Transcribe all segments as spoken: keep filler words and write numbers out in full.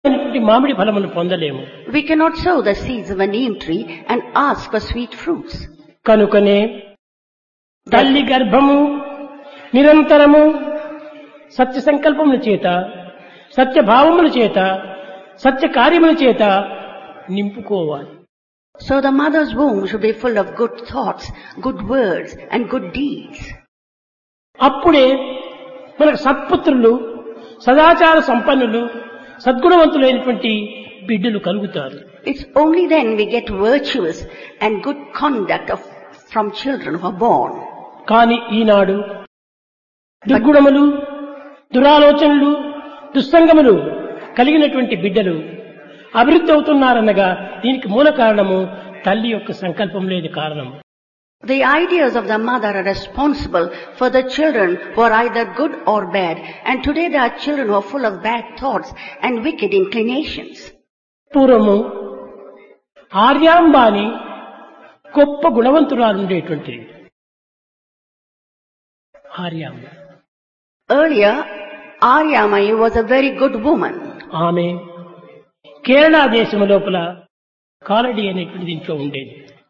మామిడి ఫలమును పొందలేము. We cannot sow the seeds of a neem tree and ask for sweet fruits. కనుకనే తల్లి గర్భము నిరంతరము సత్య సంకల్పముల చేత, సత్య భావముల చేత, సత్య కార్యముల చేత నింపుకోవాలి. So the mother's womb should be full of good thoughts, good words and good deeds. అప్పుడే మనకు సత్పుత్రులు, సదాచార సంపన్నులు, సద్గుణవంతులైనటువంటి బిడ్డలు కలుగుతారు. It's only then we get virtuous and good conduct of, from children who are born. కానీ ఈనాడు దుర్గుణములు, దురాలోచనలు, దుస్సంగములు కలిగినటువంటి బిడ్డలు అభివృద్ధి అవుతున్నారనగా దీనికి మూల కారణము తల్లి యొక్క సంకల్పం లేదు కారణం. The ideas of the mother are responsible for the children who are either good or bad, and today there are children who are full of bad thoughts and wicked inclinations. పూర్వము ఆర్యాంబాని గొప్ప గుణవంతురాలు ఉండేటువంటిది. Aryamba Earlier, Aryamayi was a very good woman. ఆమె కేరళ దేశము లోపల కాలడి అనేటువంటి దీంట్లో ఉండేది.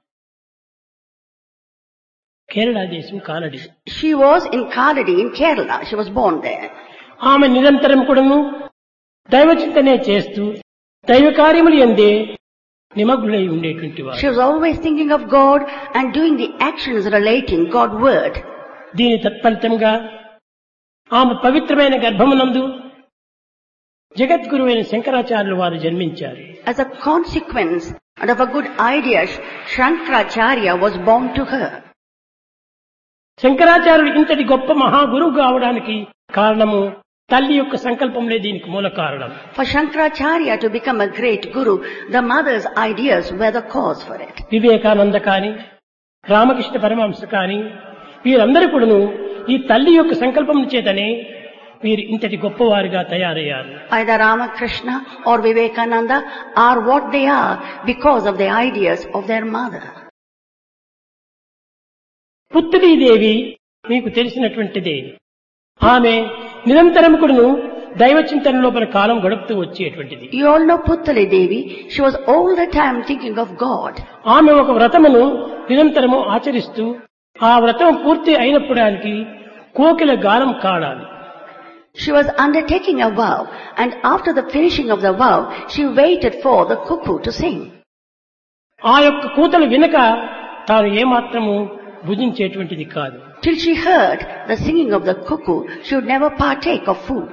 కేరళ దేశం Kalady. She was in Kaladi in Kerala. She was born there. ఆమె నిరంతరం కూడాను దైవచింతనే చేస్తూ దైవ కార్యములు యందే నిమగ్నులై ఉండేటువంటి వారు. She was always thinking of God and doing the actions relating God's word. దీని తత్ఫలితంగా ఆమె పవిత్రమైన గర్భమునందు జగద్గురువైన శంకరాచార్యులు వారు జన్మించారు. As a consequence and of a good idea, Shankaracharya was born to her. శంకరాచార్యులు ఇంతటి గొప్ప మహాగురువు కావడానికి కారణము తల్లి యొక్క సంకల్పంలే దీనికి మూల కారణం. For Shankaracharya to become a great guru, the mother's ideas were the cause for it. Vivekananda కాని, రామకృష్ణ పరమహంస కాని వీరందరూ కూడాను ఈ తల్లి యొక్క సంకల్పం చేతనే వీరు ఇంతటి గొప్పవారిగా తయారయ్యారు. Either Ramakrishna or Vivekananda are what they are because of the ideas of their mother. పుత్రీదేవి మీకు తెలిసినటువంటిదే. ఆమె నిరంతరం కూడాను దైవ చింతన లోపల కాలం గడుపుతూ వచ్చేటువంటిది. You all know Puttali Devi. She was all the time thinking of God. ఆమె ఒక వ్రతమును నిరంతరము ఆచరిస్తూ ఆ వ్రతం పూర్తి అయినప్పటికీ కోకిల గానం కాడాలి. She was undertaking a vow, and after the finishing of the vow, she waited for the cuckoo to sing. ఆ యొక్క కూతలు వినక తాను ఏమాత్రము భుజించేటువంటిది కాదు. Till she heard the singing of the cuckoo, she would never partake of food.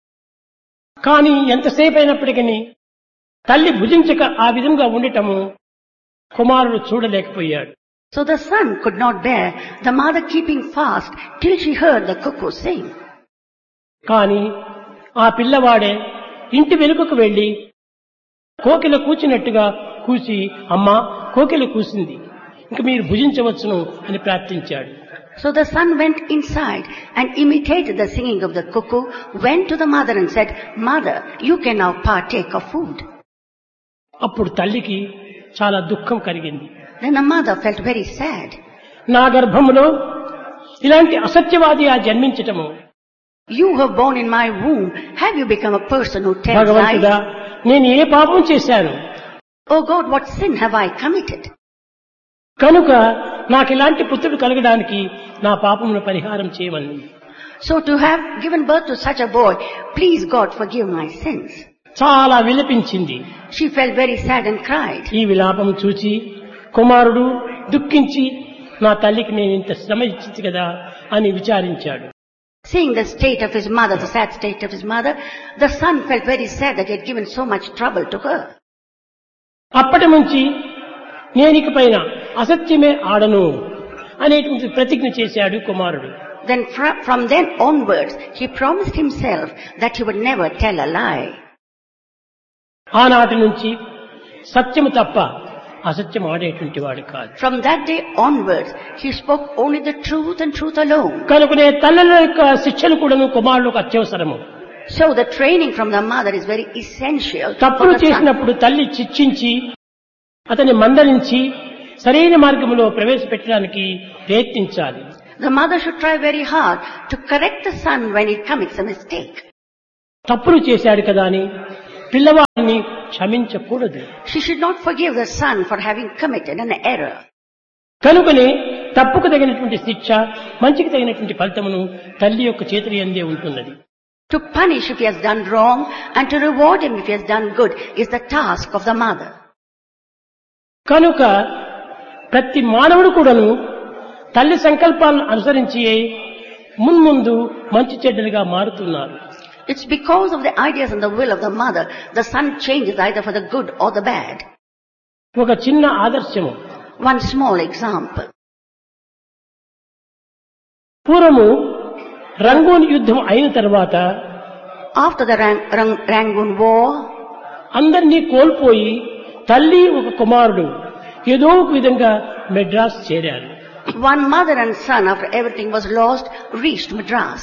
కానీ ఎంతసేపు అయినప్పటికీ తల్లి భుజించక ఆ విధంగా ఉండటము కుమారుడు చూడలేకపోయాడు. So the son could not bear the mother keeping fast till she heard the cuckoo sing. కానీ ఆ పిల్లవాడే ఇంటి వెనుకకు వెళ్లి కోకిల కూచినట్టుగా కూసి, అమ్మా కోకిల కూసింది, ఇంక మీరు భుజించవచ్చును అని ప్రార్థించాడు. So the son went inside and imitated the singing of the cuckoo, went to the mother and said, Mother, you can now partake of food. అప్పుడు తల్లికి చాలా దుఃఖం కలిగింది. Then the mother felt very sad. నా గర్భములో ఇలాంటి అసత్యవాది ఆ జన్మించటము, You were born in my womb. Have you become a person who tells భగవంతుడా lies? నేను ఏ పాపం చేశాను? Oh God, what sin have I committed? కనుక నాకు ఇలాంటి పుత్రుడు కలగడానికి నా పాపమును పరిహారం చేయమని. So to have given birth to such a boy, please God forgive my sins. చాలా విలపించింది. She felt very sad and cried. ఈ విలాపం చూచి కుమారుడు దుఃఖించి నా తల్లికి నేను ఇంత శ్రమ ఇచ్చింది కదా అని విచారించాడు. Seeing the state of his mother, the sad state of his mother, the son felt very sad that he had given so much trouble to her. అప్పటి నుంచి నేనిక పైన అసత్యమే ఆడను అనేటువంటి ప్రతిజ్ఞ చేశాడు కుమారుడు. Then fr- from then onwards, he promised himself that he would never tell a lie. ఆనాటి నుంచి సత్యము తప్ప అసత్యం ఆడేటువంటి వాడు కాదు. From that day onwards, he spoke only the truth and truth alone. కనుకనే తల్లుల యొక్క శిక్షణ కూడాను కుమారులకు అత్యవసరము. So the training from the mother is very essential for తప్పులు the son. చేసినప్పుడు తల్లి శిక్షించి అతని మందలించి సరైన మార్గంలో ప్రవేశపెట్టడానికి ప్రయత్నించాలి. The mother should try very hard to correct the son when he commits a mistake. తప్పులు చేశాడు కదా అని పిల్లవాడిని క్షమించకూడదు. She should not forgive the son for having committed an error. కనుకనే తప్పుకు తగినటువంటి శిక్ష, మంచికి తగినటువంటి ఫలితమును తల్లి యొక్క చేతుల యందే ఉంటున్నది. To punish if he has done wrong and to reward him if he has done good is the task of the mother. కనుక ప్రతి మానవుడు కూడాను తల్లి సంకల్పాలను అనుసరించి మున్ముందు మంచి చెడ్డలుగా మారుతున్నారు. It's because of the ideas and the will of the mother, the son changes either for the good or the bad. ఒక చిన్న ఆదర్శము. One small example. పూర్వము రంగూన్ యుద్ధం అయిన తర్వాత After the Rang- Rang- Rangoon war, అందరినీ కోల్పోయి తల్లి ఒక కుమారుడు ఏదో ఒక విధంగా మెడ్రాస్ చేరారు. one mother and son, after everything was lost, reached Madras.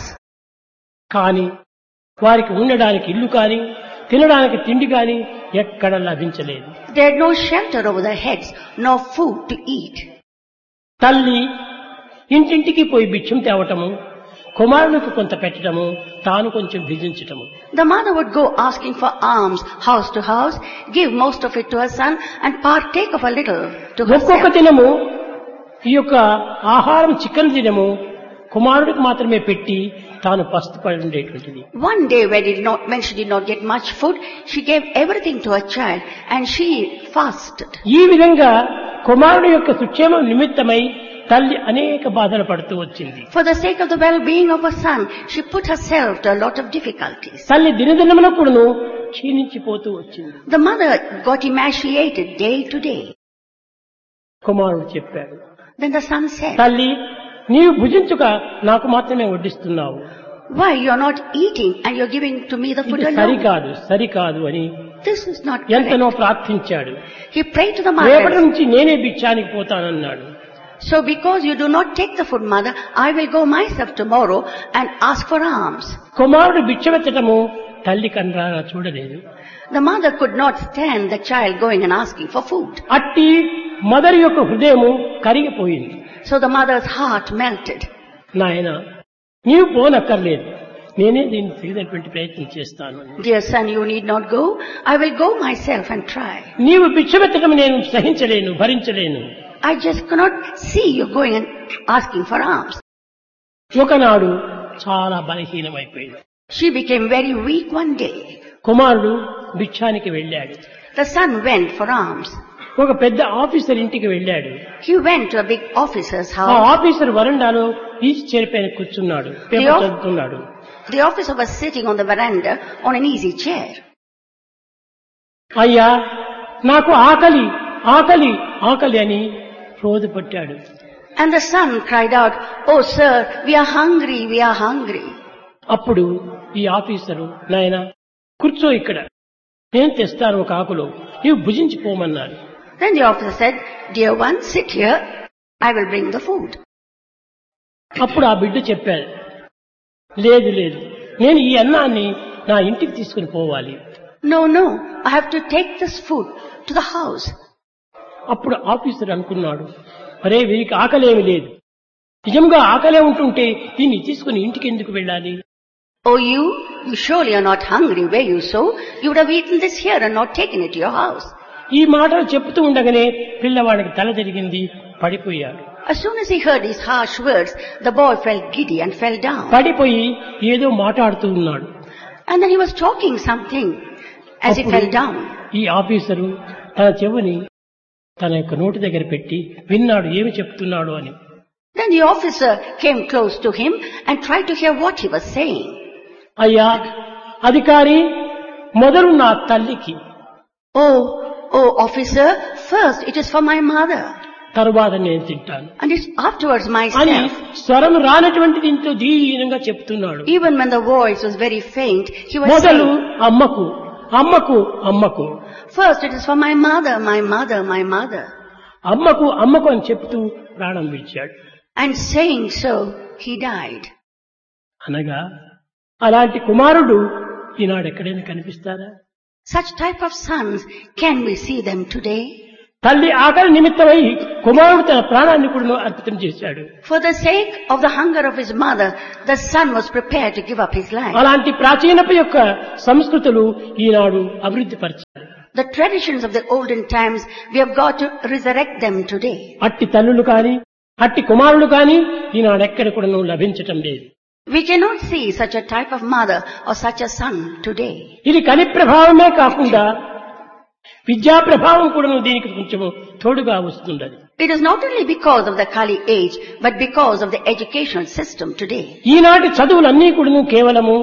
కానీ వారికి ఉండడానికి ఇల్లు కానీ తినడానికి తిండి కానీ ఎక్కడ లభించలేదు. They had no shelter over their heads, no food to eat. తల్లి ఇంటింటికి పోయి భిక్షం తేవటము, కుమారునికి కొంత పెట్టడము, తాను కొంచెం భుజించటము. The mother would go asking for alms house to house, give most of it to her son and partake of a little to ఒక్కొక్క herself. దినము ఈ యొక్క ఆహారం చికెన్ దినము కుమారుడికి మాత్రమే పెట్టి తాను పస్తుపడి ఉండేటువంటిది. One day when, did not, when she did not get much food, she gave everything to her child and she fasted. ఈ విధంగా కుమారుడి యొక్క సుక్షేమం నిమిత్తమై తల్లి అనేక బాధలు పడుతూ వచ్చింది. For the sake of the well-being of her son, she put herself to a lot of difficulties. తల్లి దినదినమున కూడాను క్షీణించిపోతూ వచ్చింది. The mother got emaciated day to day. కుమారుడు చెప్పాడు, Then the son said, తల్లి నీవు భుజించుక నాకు మాత్రమే వడ్డిస్తున్నావు, why you are not eating and you are giving to me the food ఇది alone? సరికాదు సరికాదు అని This is not ఎంతనో correct. ప్రార్థించాడు. He prayed to the రేపటి mother. నుంచి నేనే భిక్షానికి పోతానన్నాడు. So because you do not take the food, mother, I will go myself tomorrow and ask for alms. కుమారుడు భిక్షమెత్తటము తల్లి కన్రారా చూడలేదు. The mother could not stand the child going and asking for food. అట్టి mother యొక్క హృదయము కరిగిపోయింది. So the mother's heart melted. నాయన నీవు పోనక్కర్లేదు, నేనే దీన్ని తగినటువంటి ప్రయత్నం చేస్తాను. Dear son, you need not go. I will go myself and try. నీవు భిక్షమెత్తటం నేను సహించలేను, భరించలేను. I just cannot see you going and asking for alms. ఒకనాడు చాలా బలహీనమైపోయింది. She became very weak one day. కుమారుడు భిక్షానికి వెళ్ళాడు. The son went for alms. ఒక పెద్ద officer ఇంటికి వెళ్ళాడు. He went to a big officer's ఆ house. ఆఫీసర్ వరండాలో ఈజీ చైర్ పైన కూర్చున్నాడు, పేపర్ చదువుతున్నాడు. The officer was sitting on the veranda on an easy chair. అయ్యా నాకు ఆకలి ఆకలి ఆకలి అని రోజు పట్టాడు. And the son cried out, oh sir, we are hungry, we are hungry. అప్పుడు ఈ ఆఫీసరు, నాయన కూర్చో ఇక్కడ, నేను తెస్తాను ఒక ఆకులో, నీవు భుజించిపోమన్నాడు. Then the officer said, dear one, sit here, I will bring the food. అప్పుడు ఆ బిడ్డ చెప్పాడు, లేదు లేదు, నేను ఈ అన్నాన్ని నా ఇంటికి తీసుకుని పోవాలి. No, no, I have to take this food to the house. అప్పుడు ఆఫీసర్ అనుకున్నాడు, అరే వీరికి ఆకలేమి లేదు, నిజంగా ఆకలే ఉంటుంటే దీన్ని తీసుకుని ఇంటికి ఎందుకు వెళ్ళాలి? Oh you, you surely are not hungry, were you so? You would have eaten this here and not taken it to your house. ఈ మాటలు చెప్తూ ఉండగానే పిల్లవాడికి తల తిరిగింది, పడిపోయాడు. As soon as he heard these harsh words, the boy felt giddy and fell down. పడిపోయి ఏదో మాట్లాడుతూ ఉన్నాడు. And then he was talking something as he fell down. ఈ ఆఫీసరు తన చెవుని తన యొక్క నోటి దగ్గర పెట్టి విన్నాడు ఏమి చెప్తున్నాడు అని. Then the officer came close to him and tried to hear what he was saying. అయ్యా అధికారి, మొదలు నా తల్లికి, Oh, oh officer, first it is for my mother తరువాత నేను తింటాను and it's afterwards అని myself. స్వరం రానటువంటి దీంతో దీనంగా చెప్తున్నాడు. Even when the voice was very faint, he was మొదలు saying, అమ్మకు అమ్మకు అమ్మకు first it is for my mother, my mother, my mother. అమ్మకు అమ్మకు అని చెప్తూ ప్రాణం విడిచాడు. And saying so, he died. అనగా అలాంటి కుమారుడు ఈనాడు ఎక్కడైనా కనిపిస్తారా? Such type of sons, can we see them today? తల్లి ఆకలి నిమిత్తమై కుమారుడు తన ప్రాణాన్ని కూడా అర్పితం చేశాడు. For the sake of the hunger of his mother, the son was prepared to give up his life. అలాంటి ప్రాచీనపు యొక్క సంస్కృతులు ఈనాడు అభివృద్ధి పరిచారు. The traditions of the olden times, we have got to resurrect them today. అట్టి తల్లులు కాని అట్టి కుమారులు కాని ఈనాడు ఎక్కడ కూడా లభించటం లేదు. We cannot see such a type of mother or such a son today. ఇది కలి ప్రభావమే కాకుండా విద్యా ప్రభావం కూడా దీనికి కొంచెం తోడుగా వస్తుండదు. It is not only because of the Kali age, but because of the educational system today. ఈనాటి చదువులన్నీ కూడా కేవలము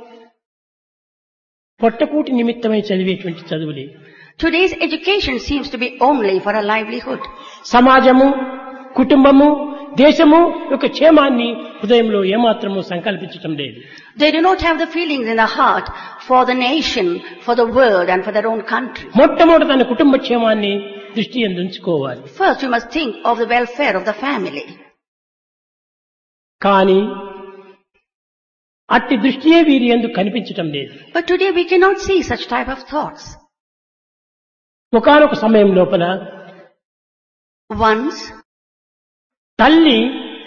పొట్టకూటి నిమిత్తమై చదివేటువంటి చదువులే. Today's education seems to be only for a livelihood. సమాజము, కుటుంబము, దేశము యొక్క క్షేమాన్ని హృదయంలో ఏమాత్రము సంకల్పించటం లేదు. They do not have the feelings in the heart for the nation, for the world and for their own country. మొట్టమొదట తన కుటుంబ క్షేమాన్ని దృష్టి ఉంచుకోవాలి. First you must think of the welfare of the family. కానీ అట్టి దృష్టియే వీరి యందు కనిపించటం లేదు. But today we cannot see such type of thoughts. ఒకానొక సమయం లోపల Once తల్లి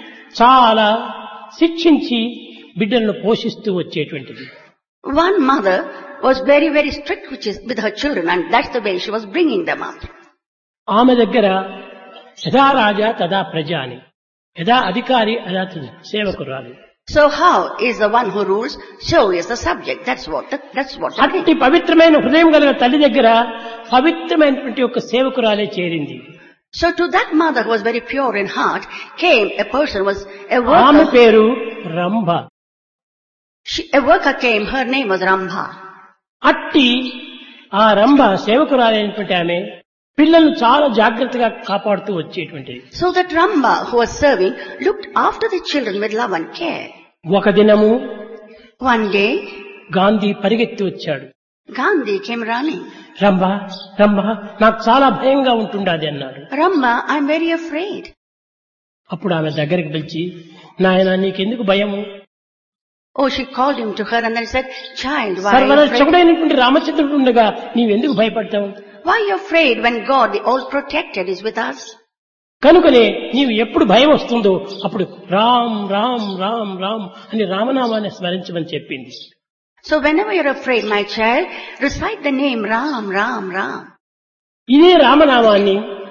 చాలా శిక్షించి బిడ్డలను పోషిస్తూ వచ్చేటువంటిది. one mother was very very strict which is with her children, and that's the way she was bringing them up. ఆమె దగ్గర యథా రాజా తదా ప్రజ అని, యథా అధికారి అదా సేవకురాలు. So how is the one who rules, so is the subject. That's what the, that's what the అట్టి పవిత్రమైన హృదయం కలిగిన తల్లి దగ్గర పవిత్రమైనటువంటి ఒక సేవకురాలే చేరింది. So to that mother who was very pure in heart came a person was a ఆమె worker. పేరు Rambha. She, a worker came, her name was Rambha. అట్టి ఆ రంభ సేవకురాలైనటువంటి ఆమె పిల్లలను చాలా జాగ్రత్తగా కాపాడుతూ వచ్చేటువంటిది. So that Rambha who was serving looked after the children with love and care. ఒక దినము One day గాంధీ పరిగెత్తి వచ్చాడు. Gandhi came running. Rambha Rambha నాకు చాలా భయంగా ఉంటుండాది అన్నాడు. Rambha, I'm very afraid. అప్పుడు ఆమె దగ్గరికి పిలిచి, నాయనా నీకెందుకు భయము? Oh, she called him to her and then said, child, why are you afraid? సర్వరక్షకుడైనటువంటి రామచంద్రుడు ఉండగా నీవెందుకు భయపడతావు? Why are you afraid when God, the all-protected, is with us? కనుకనే నీవు ఎప్పుడు భయం వస్తుందో అప్పుడు రామ్ రామ్ రామ్ రామ్ అని రామనామాన్ని స్మరించమని చెప్పింది. So whenever you're afraid, my child, recite the name Ram, Ram, Ram. ఇదే రామనామాన్ని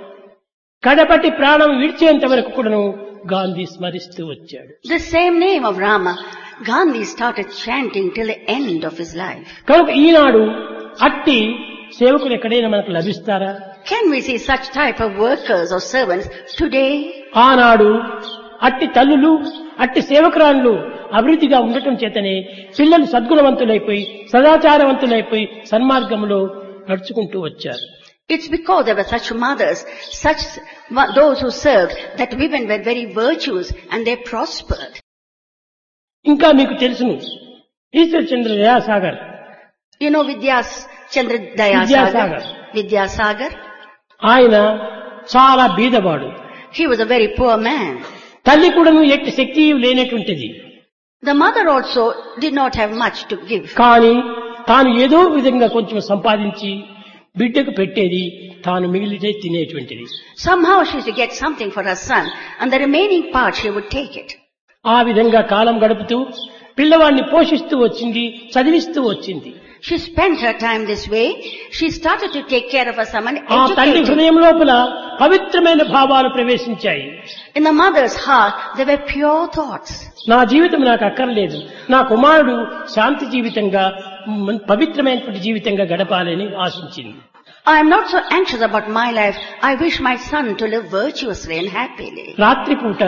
కడపటి ప్రాణం విడిచేంత వరకు కూడాను గాంధీ స్మరిస్తూ వచ్చాడు. The same name of Rama, Gandhi started chanting till the end of his life. కనుక ఈనాడు అట్టి సేవకులు ఎక్కడైనా మనకు లభిస్తారా? Can we see such type of workers or servants today? ఆనాడు అట్టి తల్లులు అట్టి సేవకురాళ్ళు అభివృద్ధిగా ఉండటం చేతనే పిల్లలు సద్గుణవంతులైపోయి సదాచారవంతులైపోయి సన్మార్గంలో నడుచుకుంటూ వచ్చారు. It's because there were such mothers, such those who served, that women were very virtuous and they prospered. ఇంకా మీకు తెలుసును ఈశ్వర్ చంద్ర Dayasagar. You know Vidyas Chandra Dayasagar? Vidyasagar. ఆయన చాలా బీదవాడు. He was a very poor man. తల్లి కూడాను ఎట్టి శక్తి లేనటువంటిది. The mother also did not have much to give. కానీ తాను ఏదో విధంగా కొంచెం సంపాదించి బిడ్డకు పెట్టేది, తాను మిగిలితే తినేటువంటిది. Somehow she used to get something for her son and the remaining part she would take it. ఆ విధంగా కాలం గడుపుతూ పిల్లవాడిని పోషిస్తూ వచ్చింది, చదివిస్తూ వచ్చింది. She spent her time this way. She started to take care of her son and ఆ తల్లి educate him. హృదయం లోపల పవిత్రమైన భావాలు ప్రవేశించాయి. In the mother's heart there were pure thoughts. నా జీవితం నాకు అక్కర్లేదు, నా కుమారుడు శాంతి జీవితంగా పవిత్రమైనటువంటి జీవితంగా గడపాలని ఆశించింది. I am not so anxious about my life. I wish my son to live virtuously and happily. రాత్రిపూట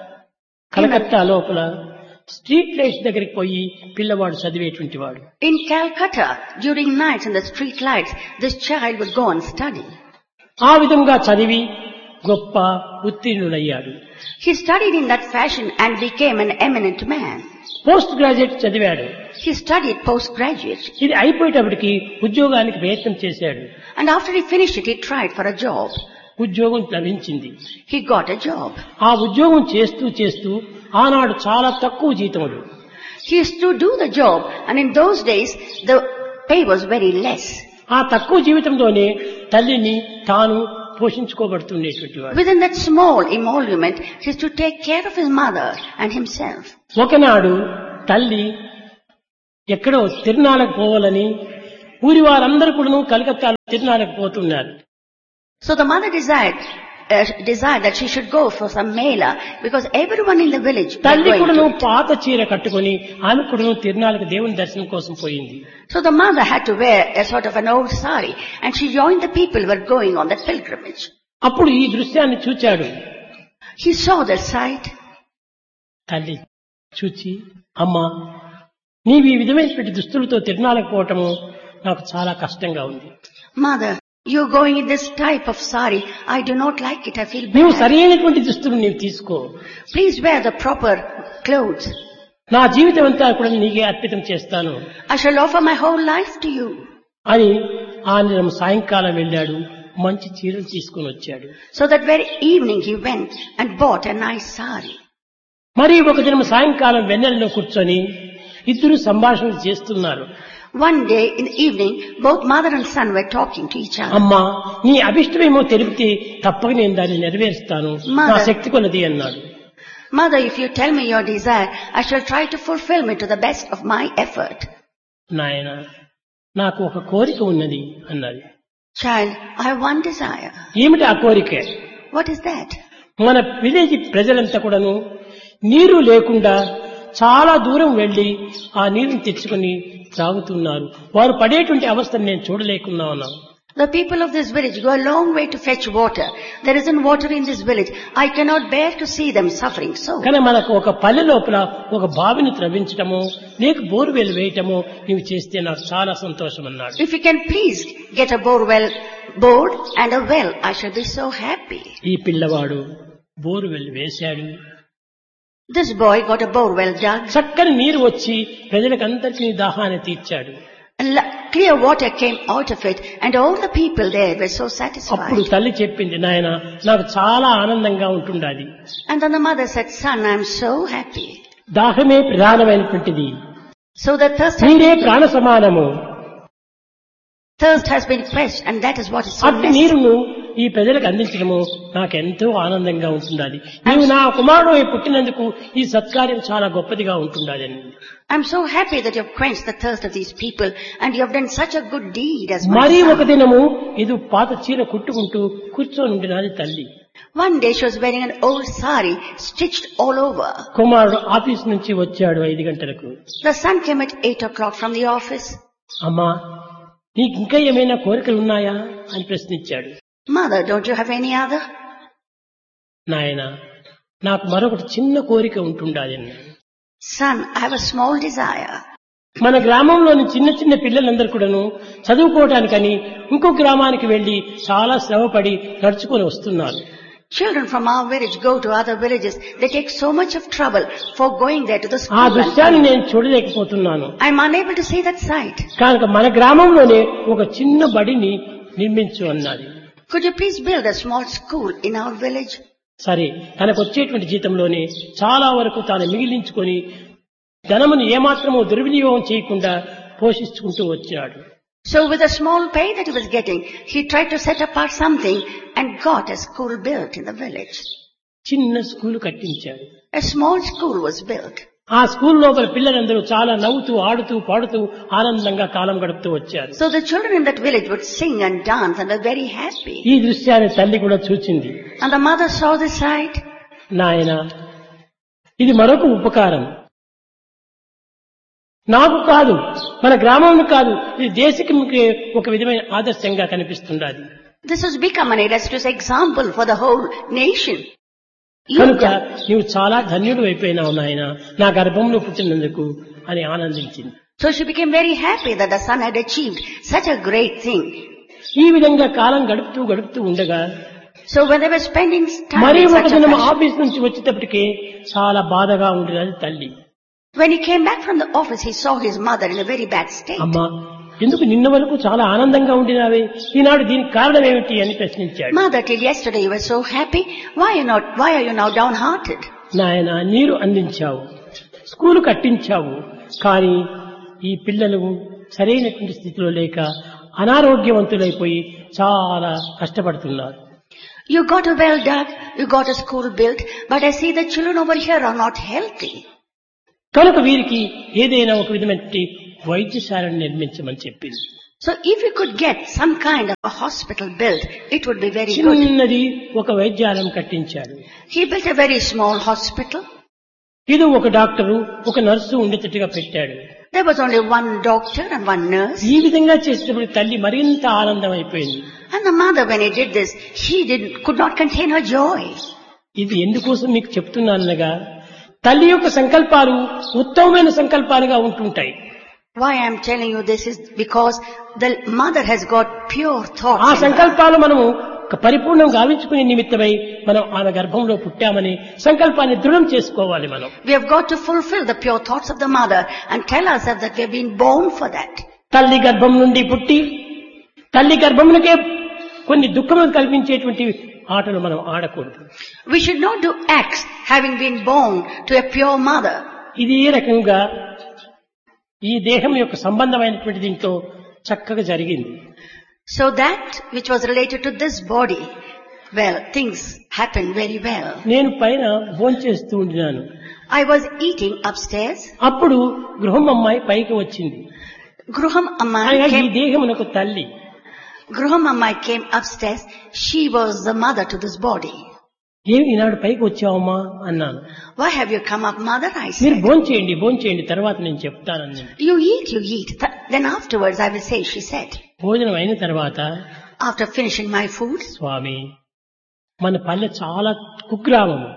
కలకత్తా లోపల స్ట్రీట్ లైట్స్ దగ్గరికి పోయి పిల్లవాడు చదివేటువంటి వాడు. In Calcutta, during nights in the street lights, this child would go and study. ఆ విధంగా చదివి గొప్ప ఉత్తీర్ణుడయ్యాడు. He studied in that fashion and became an eminent man. Post graduate చదివాడు. He studied postgraduate. ఇది అయిపోయేటప్పటికి ఉద్యోగానికి ప్రయత్నం చేశాడు. And after he finished it, he tried for a job. ఉద్యోగం లభించింది. He got a job. ఆ ఉద్యోగం చేస్తూ చేస్తూ ఆనాడు చాలా తక్కువ జీతములు. He used to do the job, and in those days the pay was very less. ఆ తక్కువ జీవితంలోనే తల్లిని తాను పోషించుకోబడుతుండేటువంటి వాడు. Within that small emolument, he is to take care of his mother and himself. ఒకనాడు తల్లి ఎక్కడో తిరునాళ్ళకు పోవాలని ఊరి వారందరూ కూడా కలకత్తాలో తిరునాళ్ళకు పోతున్నారు. So the mother desired uh, desired that she should go for some mela because everyone in the village was తల్లి going కూడా to it. పాత చీర కట్టుకుని ఆమె కూడా తిరునాళ్ళకు దేవుని దర్శనం కోసం పోయింది. So the mother had to wear a sort of an old sari and she joined the people who were going on that pilgrimage. అప్పుడు ఈ దృశ్యాన్ని చూచాడు. He saw that sight. తల్లి చూచి, అమ్మా నీవు ఈ విధమైనటువంటి దుస్తులతో తిరునాళ్ళకు పోవటము నాకు చాలా కష్టంగా ఉంది. Mother, you're going in this type of sari. I do not like it. I feel నీవు bad. సరైనటువంటి దుస్తులు నీవు తీసుకో. Please wear the proper clothes. నా జీవితం అంతా కూడా నీకే అర్పితం చేస్తాను I shall offer my whole life to you. అని ఆ దినం సాయంకాలం వెళ్ళాడు. మంచి చీరలు తీసుకుని వచ్చాడు. So that very evening he went and bought a nice sari. మరి ఒక దినం సాయంకాలం వెన్నెలలో కూర్చొని ఇద్దరు సంభాషణ చేస్తున్నారు. One day in the evening, both mother and son were talking to each other. అమ్మా నీ అభిష్టమేమో తెలిపితే తప్పక నేను దాన్ని నెరవేరుస్తాను, నా Mother. శక్తి కొలది అన్నాడు. Mother, if you tell me your desire, I shall try to fulfill it to the best of my effort. నాయన నాకు ఒక కోరిక ఉన్నది అన్నది. Child, I have one desire. ఏమిటి ఆ కోరిక? What is that? మన విలేజ్ ప్రజలంతా కూడాను నీరు లేకుండా చాలా దూరం వెళ్లి ఆ నీరుని తెచ్చుకుని తాగుతున్నారు. వారు పడేటువంటి అవస్థను నేను చూడలేకున్నా ఉన్నాను. The people of this village go a long way to fetch water. There isn't water in this village. I cannot bear to see them suffering so. కానీ మనకు ఒక పల్లె లోపల ఒక బావిని త్రవ్వించటము లేక బోర్వెల్ వేయటము నీవు చేస్తే నాకు చాలా సంతోషం అన్నాడు. If you can please get a borewell board and a well, I shall be so happy. ఈ పిల్లవాడు బోర్వెల్ వేశాడు. This boy got a borewell dug. చక్కని నీరు వచ్చి ప్రజలకందరికీ దాహాన్ని తీర్చాడు. And la- clear water came out of it and all the people there were so అప్పుడు satisfied. తల్లి చెప్పింది, నాయన నాకు చాలా ఆనందంగా ఉంటుండాది. And then the mother said, son, I am so happy. దాహమే ప్రధానమైనటువంటిది, So the thirst has, నీరే ప్రాణ సమానము. thirst has been quenched and that is what is so అట్టి necessary. నీరును ఈ ప్రజలకు అందించడము నాకెంతో ఆనందంగా ఉంటుండాలి. నీవు నా కుమారుడు పుట్టినందుకు ఈ సత్కార్యం చాలా గొప్పదిగా ఉంటుండాలి. I'm so happy that you have quenched the thirst of these people and you have done such a good deed as my మరీ ఒక son. దినము ఇది పాత చీర కుట్టుకుంటూ కూర్చొని ఉండినది తల్లి. One day she was wearing an old sari stitched all over. కుమారుడు ఆఫీస్ నుంచి వచ్చాడు ఐదు గంటలకు. The son came at eight o'clock from the office. అమ్మా నీకు ఇంకా ఏమైనా కోరికలు ఉన్నాయా అని ప్రశ్నించాడు. Mother, don't you have any other? నాయన నాకు మరొకటి చిన్న కోరిక ఉంటుండాలి. Son, I have a small desire. మన గ్రామంలోని చిన్న చిన్న పిల్లలందరూ కూడాను చదువుకోవడానికని ఇంకో గ్రామానికి వెళ్లి చాలా శ్రమపడి నడుచుకొని వస్తున్నారు. Children from our village go to other villages. They take so much of trouble for going there to the ఆ school. and దృశ్యాన్ని నేను చూడలేకపోతున్నాను. I'm unable to see that sight. కనుక మన గ్రామంలోనే ఒక చిన్న బడిని నిర్మించు అన్నది. Could you please build a small school in our village? సరే, తనకు వచ్చేటువంటి జీతంలోనే చాలా వరకు తాను మిగిలించుకొని ధనమును ఏమాత్రమూ దుర్వినియోగం చేయకుండా పోషించుకుంటూ వచ్చాడు. So with a small pay that he was getting, he tried to set apart something and got a school built in the village. చిన్న స్కూలు కట్టించాడు. A small school was built. ఆ స్కూల్ లోపల పిల్లలందరూ చాలా నవ్వుతూ ఆడుతూ పాడుతూ ఆనందంగా కాలం గడుపుతూ వచ్చారు. So the children in that village would sing and dance and were very happy. ఈ దృశ్యాన్ని తల్లి కూడా చూచింది. And the mother saw this sight. నాయన ఇది మరొక ఉపకారం, నాకు కాదు మన గ్రామం కాదు, ఇది దేశకి ఒక విధమైన ఆదర్శంగా కనిపిస్తుండాలి. This has become an illustrious example for the whole nation. కనుక నీవు చాలా ధన్యుడు అయిపోయినావు నాయన నా గర్భంలో పుట్టినందుకు అని ఆనందించింది. So she became very happy that the son had achieved such a great thing. ఈ విధంగా కాలం గడుపుతూ గడుపుతూ ఉండగా So when they were spending time మరీ in ఒక such a దినం fashion, ఆఫీస్ నుంచి వచ్చేటప్పటికే చాలా బాధగా ఉండేది తల్లి. when he came back from the office, he saw his mother in a very bad state. అమ్మా ఎందుకు నిన్న వరకు చాలా ఆనందంగా ఉండినావే, ఈనాడు దీనికి కారణం ఏమిటి అని ప్రశ్నించాడు. Mother, till yesterday you were so happy. Why are you not? Why are you now downhearted? నాయన నీరు అందించావు, స్కూలు కట్టించావు, కానీ ఈ పిల్లలు సరైనటువంటి స్థితిలో లేక అనారోగ్యవంతులైపోయి చాలా కష్టపడుతున్నారు. You got a well dug, you got a school built, but I see the children over here are not healthy. కనుక వీరికి ఏదైనా ఒక విధమైన వైద్యశాలను నిర్మించమని చెప్పింది. So if you could get some kind of a hospital built, it would be very good. చిన్నది ఒక వైద్యాలయం కట్టించాడు. He built a very small hospital. ఇది ఒక డాక్టరు ఒక నర్సు ఉండేటట్టుగా పెట్టాడు. There was only one doctor and one nurse. ఈ విధంగా చేసేటప్పుడు తల్లి మరింత ఆనందం అయిపోయింది. And the mother, when he did this, she did, could not contain her joy. ఇది ఎందుకోసం మీకు చెప్తున్నానగా తల్లి యొక్క సంకల్పాలు ఉత్తమమైన సంకల్పాలుగా ఉంటుంటాయి. Why I am telling you this is because the mother has got pure thoughts. ఆ సంకల్పాలు మనము పరిపూర్ణం గావించుకునే నిమిత్తమై మనం ఆమె గర్భంలో పుట్టామని సంకల్పాన్ని దృఢం చేసుకోవాలి. మనం We have got to fulfill the pure thoughts of the mother and tell ourselves that we have been born for that. తల్లి గర్భం నుండి పుట్టి తల్లి గర్భమునకే కొన్ని దుఃఖములు కల్పించేటువంటి ఆటలు మనం ఆడకూడదు. We should not do acts having been born to a pure mother. ఇది ఏ రకంగా ఈ దేహం యొక్క సంబంధమైనటువంటి దీంతో చక్కగా జరిగింది. So that which was related to this body, well, things happened very well. నేను పైన భోంచేస్తూ ఉండినాను. I was eating upstairs. అప్పుడు గృహం అమ్మాయి పైకి వచ్చింది. Gruham Ammai అనగా ఈ came, దేహమునకు తల్లి. Gruham Ammai came upstairs. She was the mother to this body. ఏమి ఈనాడు పైకి వచ్చావమ్మా అన్నాను. Why have you come up, mother? I మీరు said. భోంచేయండి భోంచేయండి తర్వాత నేను చెప్తానని. You eat, you eat. Th- Then afterwards I will say, she said. భోజనం అయిన తర్వాత After finishing my food, స్వామి మన పల్లె చాలా కుగ్రామము.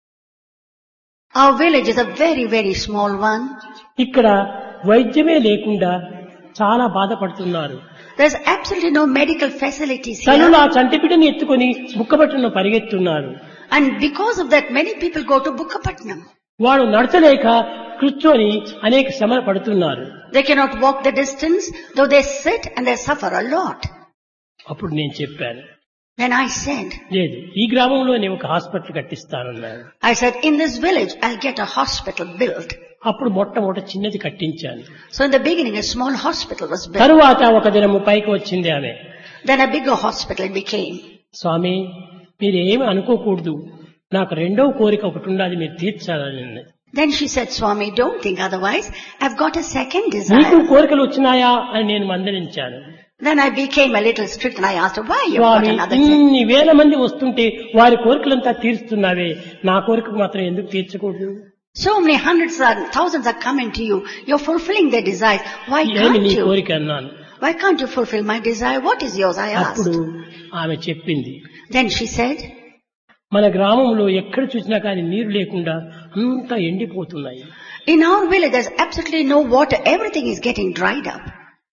our village is a very, very small one. ఇక్కడ వైద్యమే లేకుండా చాలా బాధపడుతున్నారు. There's absolutely no medical facilities తనులు here. ఆ చంటిపిటని ఎత్తుకొని బుక్కబట్టును పరిగెత్తున్నారు. And because of that, many people go to Bukkapatnam. వాడు నడచలేక కూర్చొని అనేక శ్రమలు పడుతున్నారు. They cannot walk the distance, though they sit and they suffer a lot. అప్పుడు నేను చెప్పాను, Then I said, లేదు ఈ గ్రామంలో నేను ఒక hospital కట్టిస్తానన్నాను. I said, in this village, I'll get a hospital built. అప్పుడు మొట్టమొదట చిన్నది కట్టించాను. So in the beginning, a small hospital was built. తరువాత ఒక దినము పైకి వచ్చింది ఆమె. Then a bigger hospital it became. స్వామి మీరేమి అనుకోకూడదు, నాకు రెండవ కోరిక ఒకటి ఉండాలి, మీరు తీర్చాలని. Then she said, Swami, don't think otherwise. I've got a second నీకు desire. కోరికలు వచ్చినాయా అని నేను మందలించాను. Then I became a little strict and I asked her, why you've got Swamy another second? ఇన్ని వేల మంది వస్తుంటే వారి కోరికలంతా తీరుస్తున్నావే, నా కోరికకు మాత్రం ఎందుకు తీర్చకూడదు? So many hundreds and thousands are coming to you. You're fulfilling their desires. Why ఏమి can't నీ you? కోరిక అన్నాను. Why can't you fulfill my desire? What is yours? I అప్పుడు asked. ఆమె చెప్పింది, Then she said, మన గ్రామంలో ఎక్కడ చూసినా కానీ నీరు లేకుండా అంతా ఎండిపోతున్నాయి. in our village there's absolutely no water. Everything is getting dried up.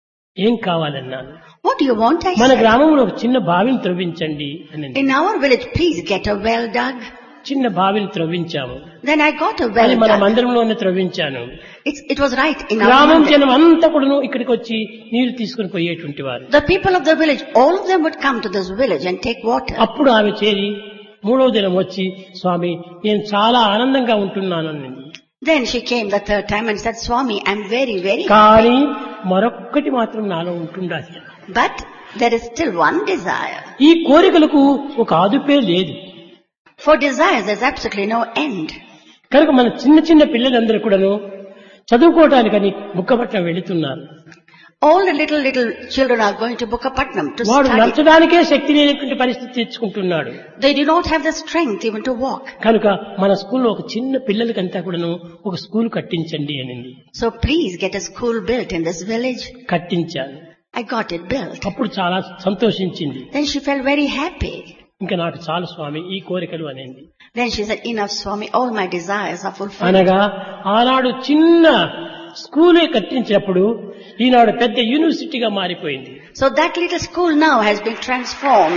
ఏం కావాలన్నాను. What do you want? I మన said. గ్రామంలో ఒక చిన్న బావిని త్రవ్వించండి అని. In our village, please get a well dug. చిన్న బావిని త్రవ్వించాము. Then I got a అది well మన dug. మందిరంలోనే త్రవ్వించాను. It's, it was right in our గ్రామం village. జనం అంతా కూడాను ఇక్కడికి వచ్చి నీరు తీసుకుని పోయేటువంటి వారు. The people of the village, all of them would come to this village and take water. అప్పుడు ఆమె చేరి మూడవ దినం వచ్చి, స్వామి నేను చాలా ఆనందంగా ఉంటున్నాను అన్నది. Then she came the third time and said, Swami, I'm very, very కానీ మరొక్కటి మాత్రం నాలో ఉంటుండాలి. But there is still one desire. ఈ కోరికలకు ఒక ఆదుపే లేదు. For desires, there's absolutely no end. కనుక మన చిన్న చిన్న పిల్లలందరూ కూడాను చదువుకోవటానికని బుక్కపట్నం వెళుతున్నారు. All the little, little children are going to Bukkapatnam to వాడు study. నడచడానికే శక్తి లేనటువంటి పరిస్థితి తెచ్చుకుంటున్నాడు. They do not have the strength even to walk. కనుక మన స్కూల్లో ఒక చిన్న పిల్లలకంతా కూడాను ఒక స్కూల్ కట్టించండి అనింది. So please get a school built in this village. కట్టించాను. I got it built. అప్పుడు చాలా సంతోషించింది. Then she felt very happy. ఇంకా నాకు చాలు స్వామి ఈ కోరికలు అనేది. Then she said, enough Swami, all my desires are fulfilled. అనగా ఆనాడు చిన్న స్కూలే కట్టించినప్పుడు ఈనాడు పెద్ద యూనివర్సిటీగా మారిపోయింది. So that little school now has been transformed.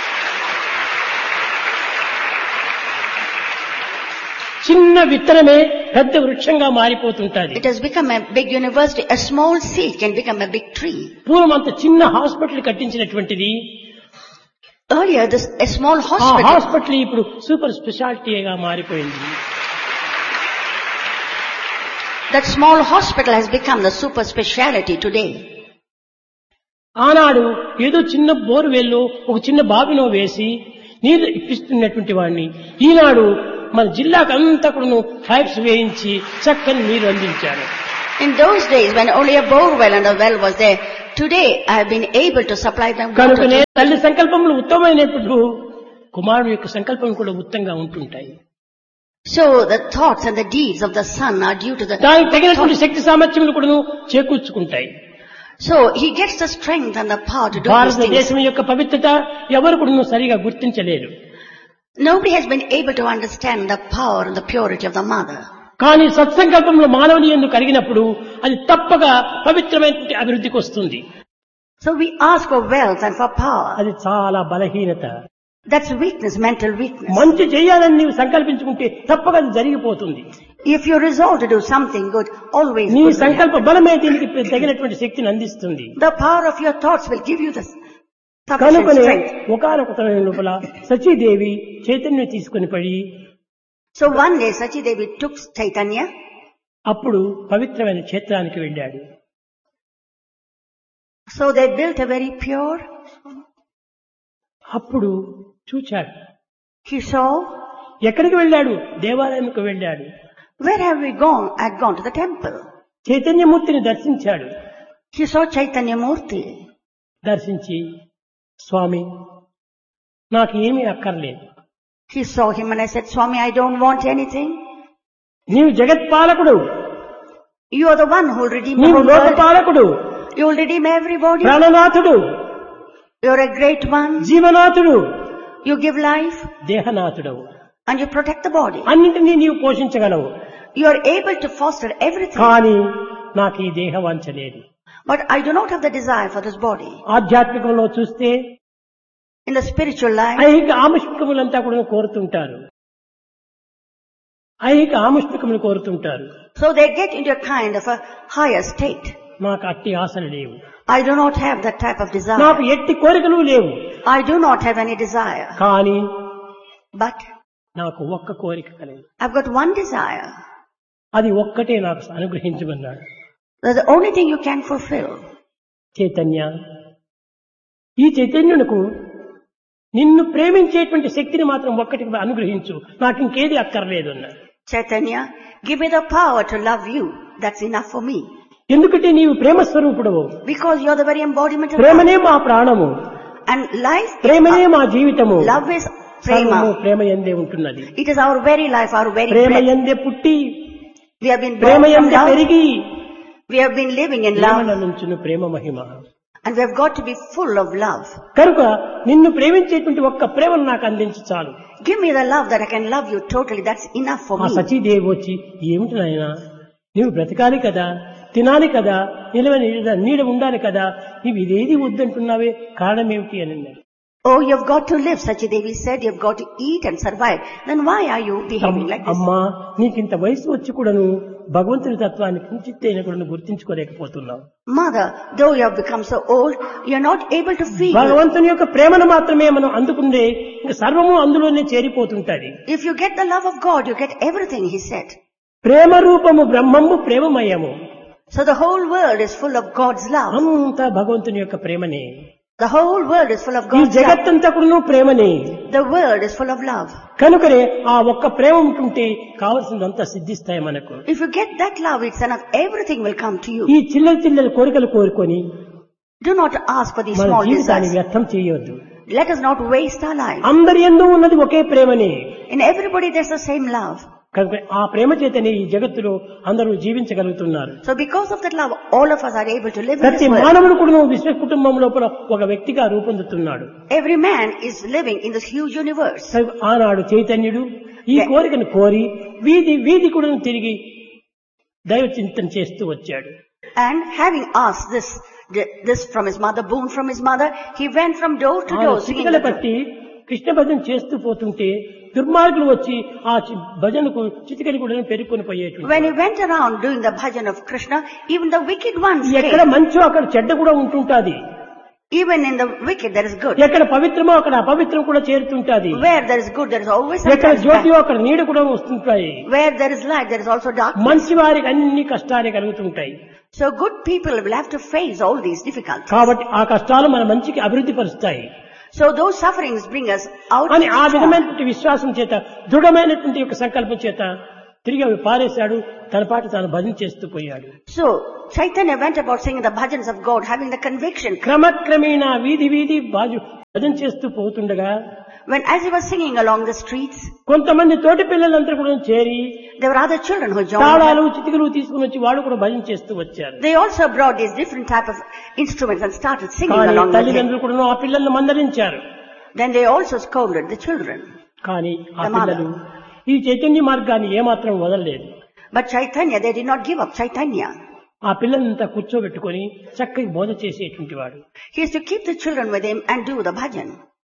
చిన్న విత్తనమే పెద్ద వృక్షంగా మారిపోతుంటది. It has become a big university. A small seed can become a big tree. పూర్వం అంత చిన్న hospital కట్టించినటువంటిది Earlier, this a small ఆ hospital. హాస్పిటల్ ఇప్పుడు సూపర్ స్పెషాలిటీగా మారిపోయింది. That small hospital has become the super speciality today. ఆనాడు ఏదో చిన్న బోర్వెల్లో ఒక చిన్న బావిలో వేసి నీరు ఇప్పిస్తున్నటువంటి వాడిని ఈనాడు మన జిల్లాకు అంతా కూడా పైప్స్ వేయించి చక్కని నీరు అందించాడు. In those days when only a bore well and a well was there, today I have been able to supply them water. కనుకనే తల్లి సంకల్పములు ఉత్తమమైనప్పుడు కుమారుడు యొక్క సంకల్పం కూడా ఉత్తంగా ఉంటుంటాయి. So the thoughts and the deeds of the son are due to the దానికి తగినటువంటి శక్తి సామర్థ్యములు కూడా చేకూర్చుకుంటాయి. So he gets the strength and the power to do these things. భారతదేశం యొక్క పవిత్రత ఎవరు కూడా సరిగా గుర్తించలేరు. Nobody has been able to understand the power and the purity of the mother. కానీ సత్సంకల్పంలో మానవుని యందు కలిగినప్పుడు అది తప్పగా పవిత్రమైన అభివృద్ధికి వస్తుంది. So we ask for wealth and for power. అది చాలా బలహీనత. That's weakness, mental weakness. మంచి చేయాలని నీవు సంకల్పించుకుంటే తప్పగా అది జరిగిపోతుంది. If you resolve to do something good, always నీ good will సంకల్ప happen. బలమే దీనికి తగినటువంటి శక్తిని అందిస్తుంది. The power of your thoughts will give you the sufficient కనుకనే strength. ఒకానొక సమయం లోపల సచీదేవి చైతన్యం తీసుకుని పడి So one day Sachi Devi took Chaitanya. అప్పుడు పవిత్రమైన క్షేత్రానికి వెళ్ళాడు. So they built a very pure. అప్పుడు చూచాడు. He saw. ఎక్కడికి వెళ్ళాడు? దేవాలయంకు వెళ్ళాడు. Where have we gone? I had gone to the temple. చైతన్యమూర్తిని దర్శించాడు. He saw Chaitanya Murti. దర్శించి స్వామి నాకు ఏమీ అక్కర్లేదు. He saw him and I said, Swami, I don't want anything. నీవు జగత్పాలకుడు. You are the one who will redeem the నీవు whole world. లోకపాలకుడు. You will redeem everybody. ప్రాణనాథుడు. You are a great one. జీవనాథుడు. You give life. దేహనాథుడవు. And you protect the body. అన్నింటినీ నీవు పోషించగలవు. You are able to foster everything. కానీ నాకు ఈ దేహ వాంఛ లేదు. But I do not have the desire for this body. ఆధ్యాత్మికంలో చూస్తే In the spiritual life, ఐహిక ఆముష్మికములంతా కూడా కోరుతుంటారు. ఐహిక ఆముష్మికములు కోరుతుంటారు. so they get into a kind of a higher state. నాకు అట్టి ఆశలు లేవు. I do not have that type of desire. నాకు ఎట్టి కోరికలు లేవు. I do not have any desire. కానీ But నాకు ఒక్క కోరిక కలదు. I've got one desire. అది ఒక్కటే నాకు అనుగ్రహించమన్నాడు. That's the only thing you can fulfill. Chaitanya, ఈ చైతన్యునకు నిన్ను ప్రేమించేటువంటి శక్తిని మాత్రం ఒక్కటి అనుగ్రహించు, నాకు ఇంకేది అక్కర్లేదు అన్నాడు. Chaitanya, give me the power to love you. That's enough for me. ఎందుకంటే నీవు ప్రేమ స్వరూపుడవు. Because you're the very embodiment of ప్రేమనే love. మా ప్రాణము. And life, ప్రేమనే మా జీవితము. love is prema. ప్రేమ యందే ఉంటున్నది. It is our very life, our very Prema breath. యందే పుట్టి We have been Prema born from యందే love. పెరిగి We have been living in ప్రేమల love. నుంచును Prema Mahima. And we have got to be full of love. కనుక నిన్ను ప్రేమించేటువంటి ఒక్క ప్రేమను నాకు అందించి చాలు. Give me the love that I can love you totally. That's enough for ఆ me. సచీదేవి వచ్చి ఏమిటి నాయనా, నీవు బ్రతకాలి కదా, తినాలి కదా, నిలవ నీడ ఉండాలి కదా, నీవు ఇదేది వద్దంటున్నావే, కారణం ఏమిటి అని అన్నాడు. Oh, you've got to live, Sachidevi said. You've got to eat and survive. Then why are you behaving like this? అమ్మా, నీకింత వయసు వచ్చి కూడాను భగవంతుని తత్వాన్ని కించిత్తైన కూడా గుర్తించుకోలేకపోతున్నావు. Mother, though you have become so old, you're not able to feel. భగవంతుని యొక్క ప్రేమను మాత్రమే మనం అందుకుంటే ఇంకా సర్వము అందులోనే చేరిపోతుంటది. If you get the love of God, you get everything, he said. ప్రేమ రూపము బ్రహ్మము ప్రేమమయము. So the whole world is full of God's love. అంతా భగవంతుని యొక్క ప్రేమనే. The whole world is full of ఈ God's love. జగత్తంతా కూడా ప్రేమనే. The world is full of love. కనుకనే ఆ ఒక్క ప్రేమ ఉంటుంటే కావలసిందంతా సిద్ధిస్తాయి మనకు. If you get that love, it's enough. Everything will come to you. ఈ చిల్లర చిల్లర కోరికలు కోరుకొని Do not ask for these మన small జీవితాన్ని desires. వ్యర్థం చేయవద్దు. Let us not waste our life. అందరి యందు ఉన్నది ఒకే ప్రేమనే. In everybody there's the same love. కనుక ఆ ప్రేమ చేతనే ఈ జగత్తులో అందరూ జీవించగలుగుతున్నారు. So because of that love, all of us are able to live in ప్రతి this world. మానవుడు కూడా విశ్వ కుటుంబం లోపల ఒక వ్యక్తిగా రూపొందుతున్నాడు. Every man is living in this huge universe. ఆనాడు చైతన్యుడు ఈ కోరికను కోరి వీధి వీధి కూడా తిరిగి దైవ చింతన చేస్తూ వచ్చాడు. And having asked this this from his mother, boon from his mother, he went from door to door singing. Chitikala బట్టి కృష్ణ భజన చేస్తూ పోతుంటే దుర్మార్గులు వచ్చి ఆ భజనకు చిటికలు కూడా పెరుక్కొని పోయేటువంటి. When he went around doing the bhajan of Krishna, even the wicked ones ఎక్కడ came. మంచో అక్కడ చెడ్డ కూడా ఉంటుంటాది. Even in the wicked there is good. ఎక్కడ పవిత్రమో అక్కడ అపవిత్రం కూడా చేరుతుంటాది. Where there is good, there is always ఎక్కడ sometimes జ్యోతియో bad. అక్కడ నీడ కూడా వస్తుంటాయి. Where there is light, there is also darkness. మంచి వారికి అన్ని కష్టాలే కలుగుతుంటాయి. So good people will have to face all these difficulties. కాబట్టి ఆ కష్టాలు మన మంచికి అభివృద్ధి పరుస్తాయి. So those sufferings bring us out అని ఆ strong. విధమైనటువంటి విశ్వాసం చేత దృఢమైనటువంటి యొక్క సంకల్పం చేత తిరిగి అవి పారేశాడు. తన పాటు తాను భజన చేస్తూ పోయాడు. So Chaitanya went about singing the bhajans of God, having the conviction. క్రమక్రమేణా వీధి వీధి బాజు భజన చేస్తూ పోతుండగా When as he was singing along the streets, కొంతమంది తోటి పిల్లలందరూ కూడా చేరి there were other children who joined తాళాలు them. చితికలు తీసుకుని వచ్చి వాళ్ళు కూడా భజన చేస్తూ వచ్చారు. They also brought these different type of instruments and started singing కానీ along with him. తల్లిదండ్రులు కూడా ఆ పిల్లల్ని మందలించారు. Then they also scolded the children. కానీ ఆ The mother. పిల్లలు ఈ చైతన్య మార్గాన్ని ఏమాత్రం వదలలేదు. But Chaitanya, they did not give up Chaitanya. ఆ పిల్లలంతా కూర్చోబెట్టుకొని చక్కగా బోధ చేసేటువంటి వాడు. He used to keep the children with him and do the bhajan.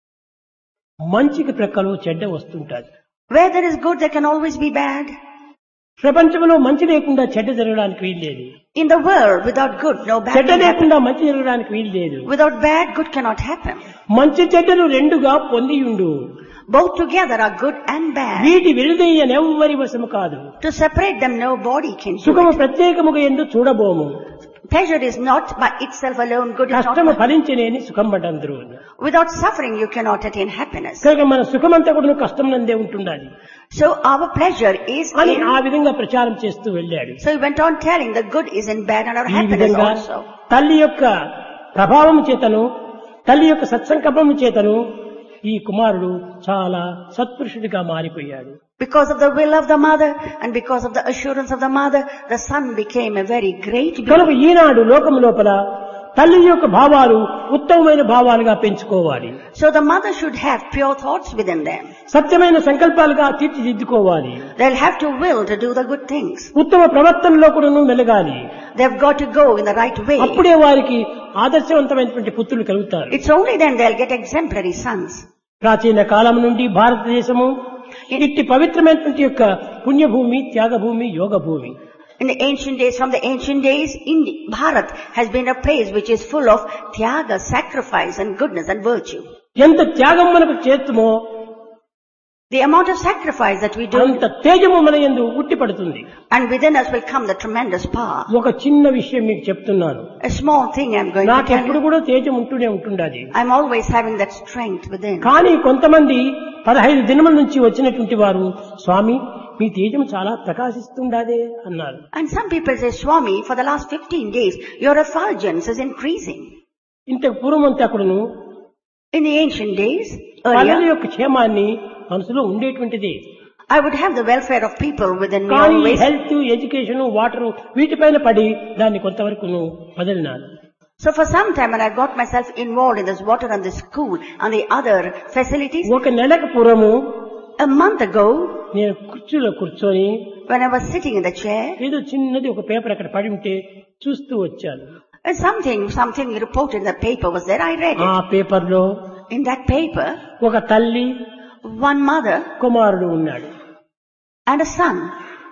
మంచికి ప్రక్కలో చెడ్డ వస్తుంటాది. Where there is good, there can always be bad. ప్రపంచంలో మంచి లేకుండా చెడ్డ జరగడానికి వీల్లేదు. In the world, without good, no bad చెడ్డ can happen. లేకుండా మంచి జరగడానికి వీల్లేదు. Without bad, good cannot happen. మంచి చెడ్డలు రెండుగా పొందియుండు. Both together are good and bad. వీటి విడదీయనెవ్వరి వశము కాదు. To separate them, nobody can do సుఖము it. ప్రత్యేకముగా ఎందు చూడబోము. Pleasure is not by itself alone. Good is కష్టము not. ఫలించలేని సుఖం పడందరూ. Without suffering, you cannot attain happiness. కనుక మన సుఖమంతా కూడా కష్టం నందే ఉంటుండాలి So our pleasure is అని in. ఆ విధంగా ప్రచారం చేస్తూ వెళ్ళాడు. So he went on telling the good is in bad and our ఈ happiness విధంగా also. తల్లి యొక్క ప్రభావం చేతను తల్లి యొక్క సత్సంకల్పం చేతను ఈ కుమారుడు చాలా సత్పురుషుడిగా మారిపోయాడు. Because of the will of the mother and because of the assurance of the mother, the son became a very great కనుక being. ఈనాడు లోకం లోపల తల్లి యొక్క భావాలు ఉత్తమమైన భావాలుగా పెంచుకోవాలి. So the mother should have pure thoughts within them. సత్యమైన సంకల్పాలుగా తీర్చిదిద్దుకోవాలి. They'll have to will to do the good things. ఉత్తమ ప్రవర్తనలో కూడా మెలగాలి. They've got to go in the right way. అప్పుడే వారికి ఆదర్శవంతమైనటువంటి పుత్రులు కలుగుతారు. It's only then they'll get exemplary sons. ప్రాచీన కాలం నుండి భారతదేశము ఇట్టి పవిత్రమైనటువంటి యొక్క పుణ్యభూమి, త్యాగభూమి, యోగ భూమి. In the ancient days, from the ancient days, India, Bharat has been a place which is full of tyaga, sacrifice and goodness and virtue. ఎంత త్యాగం మనకు చేస్తుమో The amount of sacrifice that we do, అంత తేజము మన యందు ఉట్టిపడుతుంది. and within us will come the tremendous power. ఒక చిన్న విషయం మీకు చెప్తున్నాను. A small thing I'm going to నాకు tell ఎప్పుడు you. కూడా తేజం ఉంటూనే ఉంటుండాది. I'm always having that strength within. కానీ కొంతమంది పదహైదు దినముల నుంచి వచ్చినటువంటి వారు స్వామి మీ తేజం చాలా ప్రకాశిస్తుండాదే అన్నారు. And some people say, Swami, for the last fifteen days, your effulgence is increasing. ఇంతకు పూర్వమంతా కూడాను In the ancient days, పల్లెల earlier, యొక్క క్షేమాన్ని మనసులో ఉండేటువంటిది. I would have the welfare of people within me కానీ always. హెల్త్, ఎడ్యుకేషన్, వాటర్ వీటిపైన పడి దాన్ని కొంతవరకు వదిలినాను. So for some time when I got myself involved in this water and this school and the other facilities, ఒక నెలకు పూర్వము a month ago, నేను కుర్చీలో కూర్చొని when I was sitting in the chair, ఏదో చిన్నది ఒక పేపర్ అక్కడ పడి ఉంటే చూస్తూ వచ్చాను. and something, something reported in the paper was there, I read ఆ it. పేపర్ లో In that paper, ఒక తల్లి one mother కుమారుడు ఉన్నాడు. and a son.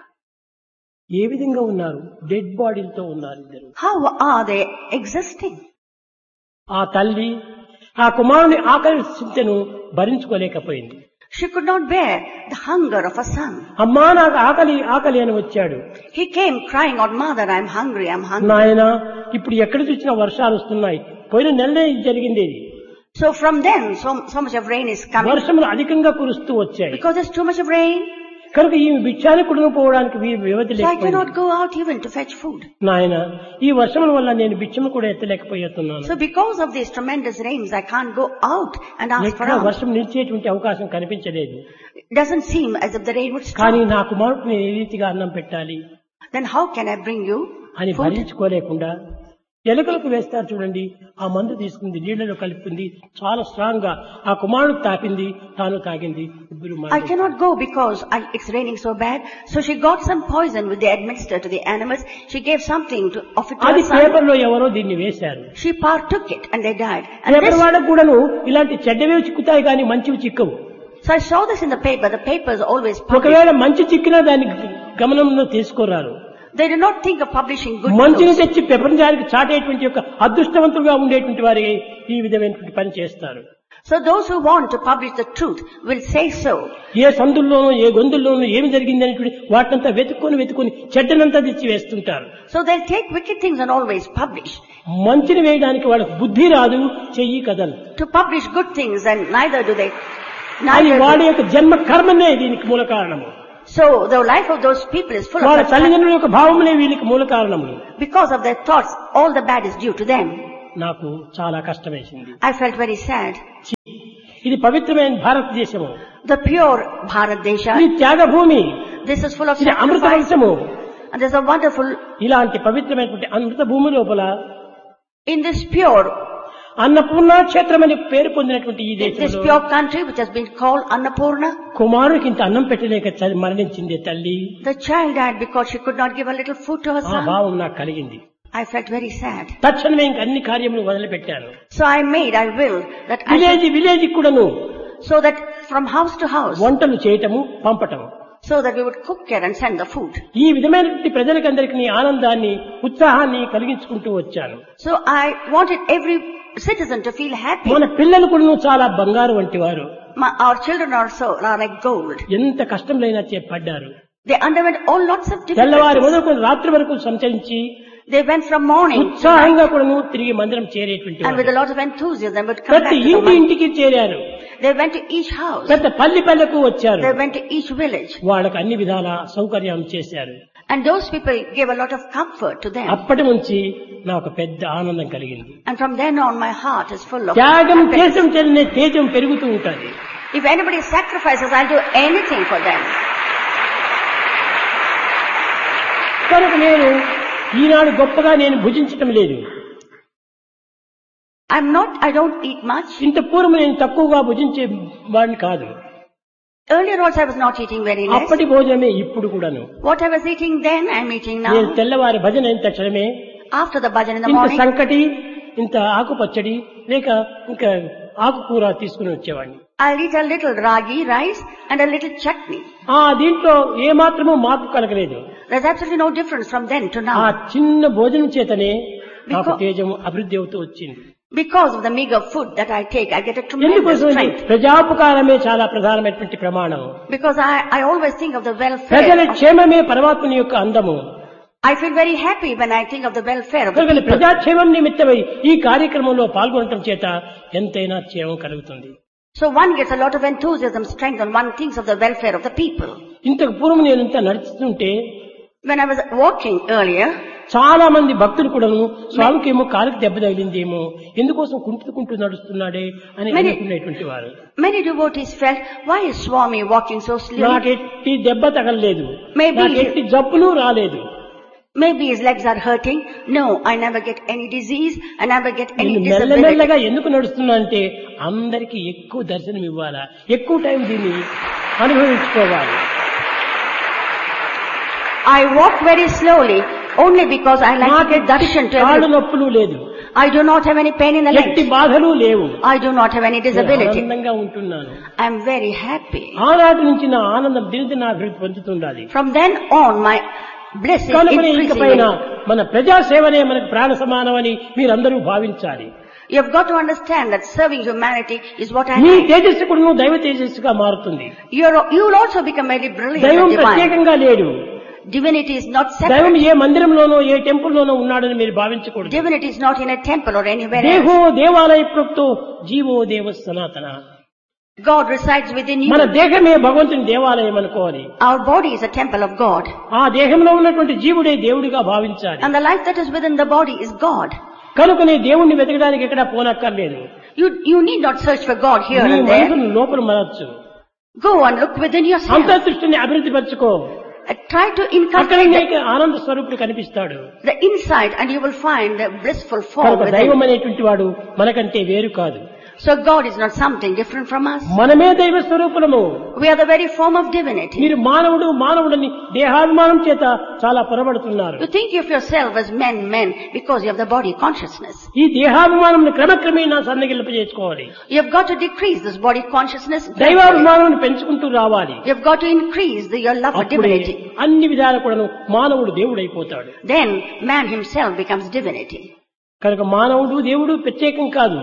ఏ విధంగా ఉన్నారు? డెడ్ బాడీలతో ఉన్నారు ఇద్దరు. How are they existing? ఆ తల్లి ఆ కుమారుని ఆకలి చింతను భరించుకోలేకపోయింది. She could not bear the hunger of a son. అమ్మా నాకు ఆకలి ఆకలి అని వచ్చాడు. He came crying out, Mother, I'm hungry, I'm hungry. నాయన ఇప్పుడు ఎక్కడ చూసినా వర్షాలు వస్తున్నాయి. పోయిన నెలనే ఇది జరిగింది ఇది. So from then, so, so much of rain is coming. వర్షములు అధికంగా కురుస్తూ వచ్చాయి. Because there's too much of rain, కనుక ఈ భిక్షాన్ని కుడును పోవడానికి వీ- వ్యవధి so I లేకపోయింది. cannot go out even to fetch food. నాయన ఈ వర్షముల వల్ల నేను భిక్షము కూడా ఎత్తలేకపోతున్నాను. So because of these tremendous rains, I can't go out and ask for ఎక్కడ alms. వర్షం నిలిచేటువంటి అవకాశం కనిపించలేదు. It doesn't seem as if the rain would కానీ stop. నా కుమారుడిని ఏ రీతిగా అన్నం పెట్టాలి Then how can I bring you అని food? భరించుకోలేకుండా ఎలుకలకు వేస్తారు చూడండి, ఆ మందు తీసుకుంది, నీళ్లలో కలిపింది, చాలా స్ట్రాంగ్ గా ఆ కుమారుడు తాపింది, తాను తాగింది. ఇద్దరు I మారి- cannot go because I, it's raining so bad. So she got some poison which they administered to the animals. She gave something to of it to అది her son. పేపర్ లో ఎవరో దీన్ని వేశారు. She partook it and they died. And paper this, వాళ్ళకు కూడాను ఇలాంటి చెడ్డవే చిక్కుతాయి కానీ మంచివి చిక్కవు. so I saw this in the paper. The papers always publish. ఒకవేళ మంచి చిక్కినా దాన్ని గమనంలో తీసుకోరారు. They do not think of publishing good మంచిని news. తెచ్చి ప్రపంచానికి చాటేటువంటి యొక్క అదృష్టవంతులుగా ఉండేటువంటి వారి ఈ విధమైనటువంటి పని చేస్తారు. So those who want to publish the truth will say so. ఏ సందుల్లోనూ ఏ గొంతుల్లోనూ ఏమి జరిగింది అనేటువంటి వాటినంతా వెతుక్కొని వెతుక్కొని చెడ్డనంతా తెచ్చి వేస్తుంటారు. So they'll take wicked things and always publish. మంచిని వేయడానికి వాళ్ళకు బుద్ధి రాదు, చెయ్యి కదలు. To publish good things and neither do they. అది Neither వాడి do, యొక్క జన్మ కర్మనే దీనికి మూల కారణము. so the life of those people is full of వాళ్ళ such, తల్లిదండ్రుల యొక్క భావములే వీళ్ళకి మూల కారణములు. because of their thoughts, all the bad is due to them. నాకు చాలా కష్టం వేసింది. I felt very sad. ఇది పవిత్రమైన భారతదేశము, The pure Bharat Desha, ఇది Thyagabhoomi, this is full of ఇది అమృత sacrifice, వంశము. and there's a wonderful, ఇలాంటి పవిత్రమైనటువంటి అమృత భూమి లోపల in this pure, అన్నపూర్ణ క్షేత్రం అని పేరు పొందినటువంటి ఈ this దేశంలో pure country which has been called Annapurna, కుమారుడికి ఇంత అన్నం పెట్టలేక చ- మరణించింది తల్లి. the child died because she could not give a little food to her ఆ son. భావం నాకు కలిగింది. I felt very sad. తక్షణమే ఇంక అన్ని కార్యములు మొదలుపెట్టాను. So I made, I will, that I village village కూడాను should, so that from house to house, వంటలు చేయటము, పంపటము. so that we would cook here and send the food. ఈ విధమైనటువంటి ప్రజలకందరికీ ఆనందాన్ని, ఉత్సాహాన్ని కలిగించుకుంటూ వచ్చాను. So I wanted every citizen to feel happy. మన పిల్లలు కూడా చాలా బంగారు వంటి వారు. My, our children also are like gold. ఎంత కష్టంలైనా చేపడ్డారు. They underwent all lots of తెల్లవారి difficulties. మొదలుకొని రాత్రి వరకు సంచరించి They went from morning to ఉత్సాహంగా night, కూడాను తిరిగి మందిరం చేరేటువంటి and with వారు. a lot of enthusiasm would come back ప్రతి to the ఇంటి month. ఇంటికి చేరారు. They went to each house. ప్రతి పల్లి పల్లెకు వచ్చారు. They went to each village. వాళ్ళకు అన్ని విధాల సౌకర్యం చేశారు. And those people gave a lot of comfort to them. అప్పటి నుంచి నాకు పెద్ద ఆనందం కలిగింది. And from then on my heart is full of త్యాగం happiness. చేసం చెందిన తేజం పెరుగుతూ ఉంటుంది. If anybody sacrifices, I'll do anything for them. కనుక నేను ఈనాడు గొప్పగా నేను భుజించటం లేదు. I'm not, I don't eat much. ఇంత పూర్వం నేను తక్కువగా భుజించే వాడిని కాదు. Earlier also I was not eating very less. అప్పటి భోజనమే ఇప్పుడు కూడాను. What I was eating then, I'm eating నేను now. తెల్లవారి భజన అయిన తక్షణమే After the bhajan in the ఇంత morning, సంకటి, ఇంత ఆకు పచ్చడి లేక ఇంకా ఆకుకూర తీసుకుని వచ్చేవాడిని. I'll eat a little ragi rice and a little chutney. ఆ దీంట్లో ఏ మాత్రమూ మార్పు కలగలేదు. There's absolutely no difference from then to ఆ now. చిన్న భోజనం చేతనే నాకు Because- తేజం అభివృద్ధి అవుతూ వచ్చింది. Because of the meager food that I take, I get a tremendous ఎందుకోసం strength. ప్రజాపకారమే చాలా ప్రధానమైనటువంటి ప్రమాణం. Because I, I always think of the ప్రజల welfare. Of, క్షేమమే పరమాత్మని యొక్క అందము. I feel very happy when I think of the welfare of the కనుక people. ప్రజాక్షేమం నిమిత్తమై ఈ కార్యక్రమంలో పాల్గొనటం చేత ఎంతైనా క్షేమం కలుగుతుంది. So one gets a lot of enthusiasm, strength, and one thinks of the welfare of the people. ఇంతకు పూర్వం నేను ఇంత నడుస్తుంటే When I was walking earlier, చాలా మంది భక్తులు కూడాను స్వామికి ఏమో కాలుకి దెబ్బ తగిలిందేమో, ఎందుకోసం కుంటుకుంటూ నడుస్తున్నాడే అని Many- అనుకునేటువంటి వారు. many devotees felt, why is Swami walking so slowly? నాకెట్టి దెబ్బ తగలలేదు, Maybe- నాకెట్టి జబ్బులు రాలేదు. Maybe his legs are hurting. No, I never get any disease. I never get any నేను disability. మెల్లమెల్లగా ఎందుకు నడుస్తున్నా అంటే అందరికీ ఎక్కువ దర్శనం ఇవ్వాలా, ఎక్కువ టైం దీన్ని అనుభవించుకోవాలి. I walk very slowly only because I like to get darshan to కాళ్ళు everyone. నొప్పులు లేదు, I do not have any pain in the ఎట్టి legs. బాధలు లేవు, I do not have any నేను disability. ఆనందంగా ఉంటున్నాను. I am very happy. ఆనాటి నుంచి నా ఆనందం దినదిన అభివృద్ధి పొందుతుండాలి. From then on, my bliss is కనుకనే ఇకపైన increasing. మన ప్రజాసేవనే మనకు ప్రాణ సమానమని మీరందరూ భావించాలి. You have got to understand that serving humanity is what I me like. తేజస్సు కూడా దైవ తేజస్సుగా మారుతుంది. You're, you will also become very brilliant దైవం and divine. ప్రత్యేకంగా లేడు. Divinity is not దైవం separate. ఏ మందిరంలోనో ఏ టెంపుల్లోనో ఉన్నాడని మీరు భావించకూడదు. Divinity is not in a temple or anywhere దేహో else. దేవాలయ ప్రోక్తో జీవో దేవ సనాతన. God resides within మన you. దేహమే భగవంతుని దేవాలయం అనుకోవాలి. Our body is a temple of God. ఆ దేహంలో ఉన్నటువంటి జీవుడే దేవుడిగా భావించాలి. And the life that is within the body is God. కనుకనే దేవుణ్ణి వెతకడానికి ఎక్కడా పోనక్కర్లేదు. You, you need not search for God here నీ and there. మనసును లోపల మరచ్చు, Go and look within yourself. అంతర్దృష్టిని అభివృద్ధి పరచుకో. Uh, Try to అక్కడ inculcate నీకు ఆనంద స్వరూపుడు కనిపిస్తాడు. the, the inside and you will find the blissful form కనుక దైవం within. అనేటువంటి వాడు మనకంటే వేరు కాదు. So God is not something different from us. మనమే దైవ స్వరూపులము. We are the very form of divinity. మీరు మానవుడు మానవుడని దేహాభిమానం చేత చాలా పొరబడుతున్నారు. You think of yourself as men, men, because you have the body consciousness. ఈ దేహాభిమానం క్రమక్రమేణా సన్నగిల్లపజేసుకోవాలి. You have got to decrease this body consciousness. gradually. దైవాభిమానం పెంచుకుంటూ రావాలి. You have got to increase the, your love for అప్పుడే divinity. అన్ని విధాలు కూడాను మానవుడు దేవుడైపోతాడు. Then man himself becomes divinity. కనుక మానవుడు దేవుడు ప్రత్యేకం కాదు.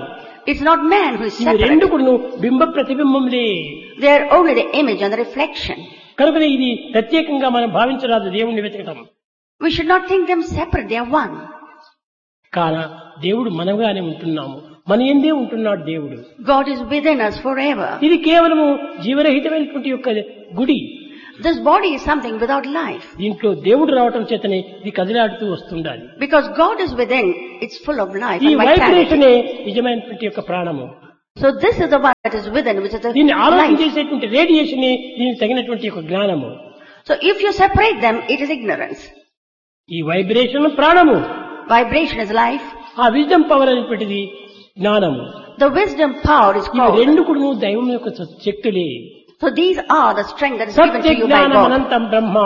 It's not man who is ఇవి రెండు separate. కూడా బింబ ప్రతిబింబములే. They are only the image and the reflection. కనుక ఇది ప్రత్యేకంగా మనం భావించరాదు దేవుణ్ణి వెతకటం. We should not think them separate. They are one. కాన దేవుడు మనగానే ఉంటున్నాము, మన ఎందే ఉంటున్నాడు దేవుడు. God is within us forever. ఇది కేవలము జీవరహితమైనటువంటి యొక్క గుడి. This body is something without life. దీంట్లో దేవుడు రావటం చేతనే ఇది కదిలాడుతూ వస్తుండాలి. Because God is within, it's full of life ఈ and vitality. వైబ్రేషనే నిజమైనటువంటి యొక్క ప్రాణము. So this is the one that is within, which is the దీన్ని ఆలోచన life. చేసేటువంటి రేడియేషనే దీనికి తగినటువంటి యొక్క జ్ఞానము. So if you separate them, it is ignorance. ఈ వైబ్రేషన్ ప్రాణము, Vibration is life. ఆ విజ్డమ్ పవర్ అనేటువంటిది జ్ఞానము. The wisdom power is ఇవి called. రెండు కూడా దైవం యొక్క శక్తులే. So these are the strength that is given Satya to you by జ్ఞానం God. అనంతం బ్రహ్మ.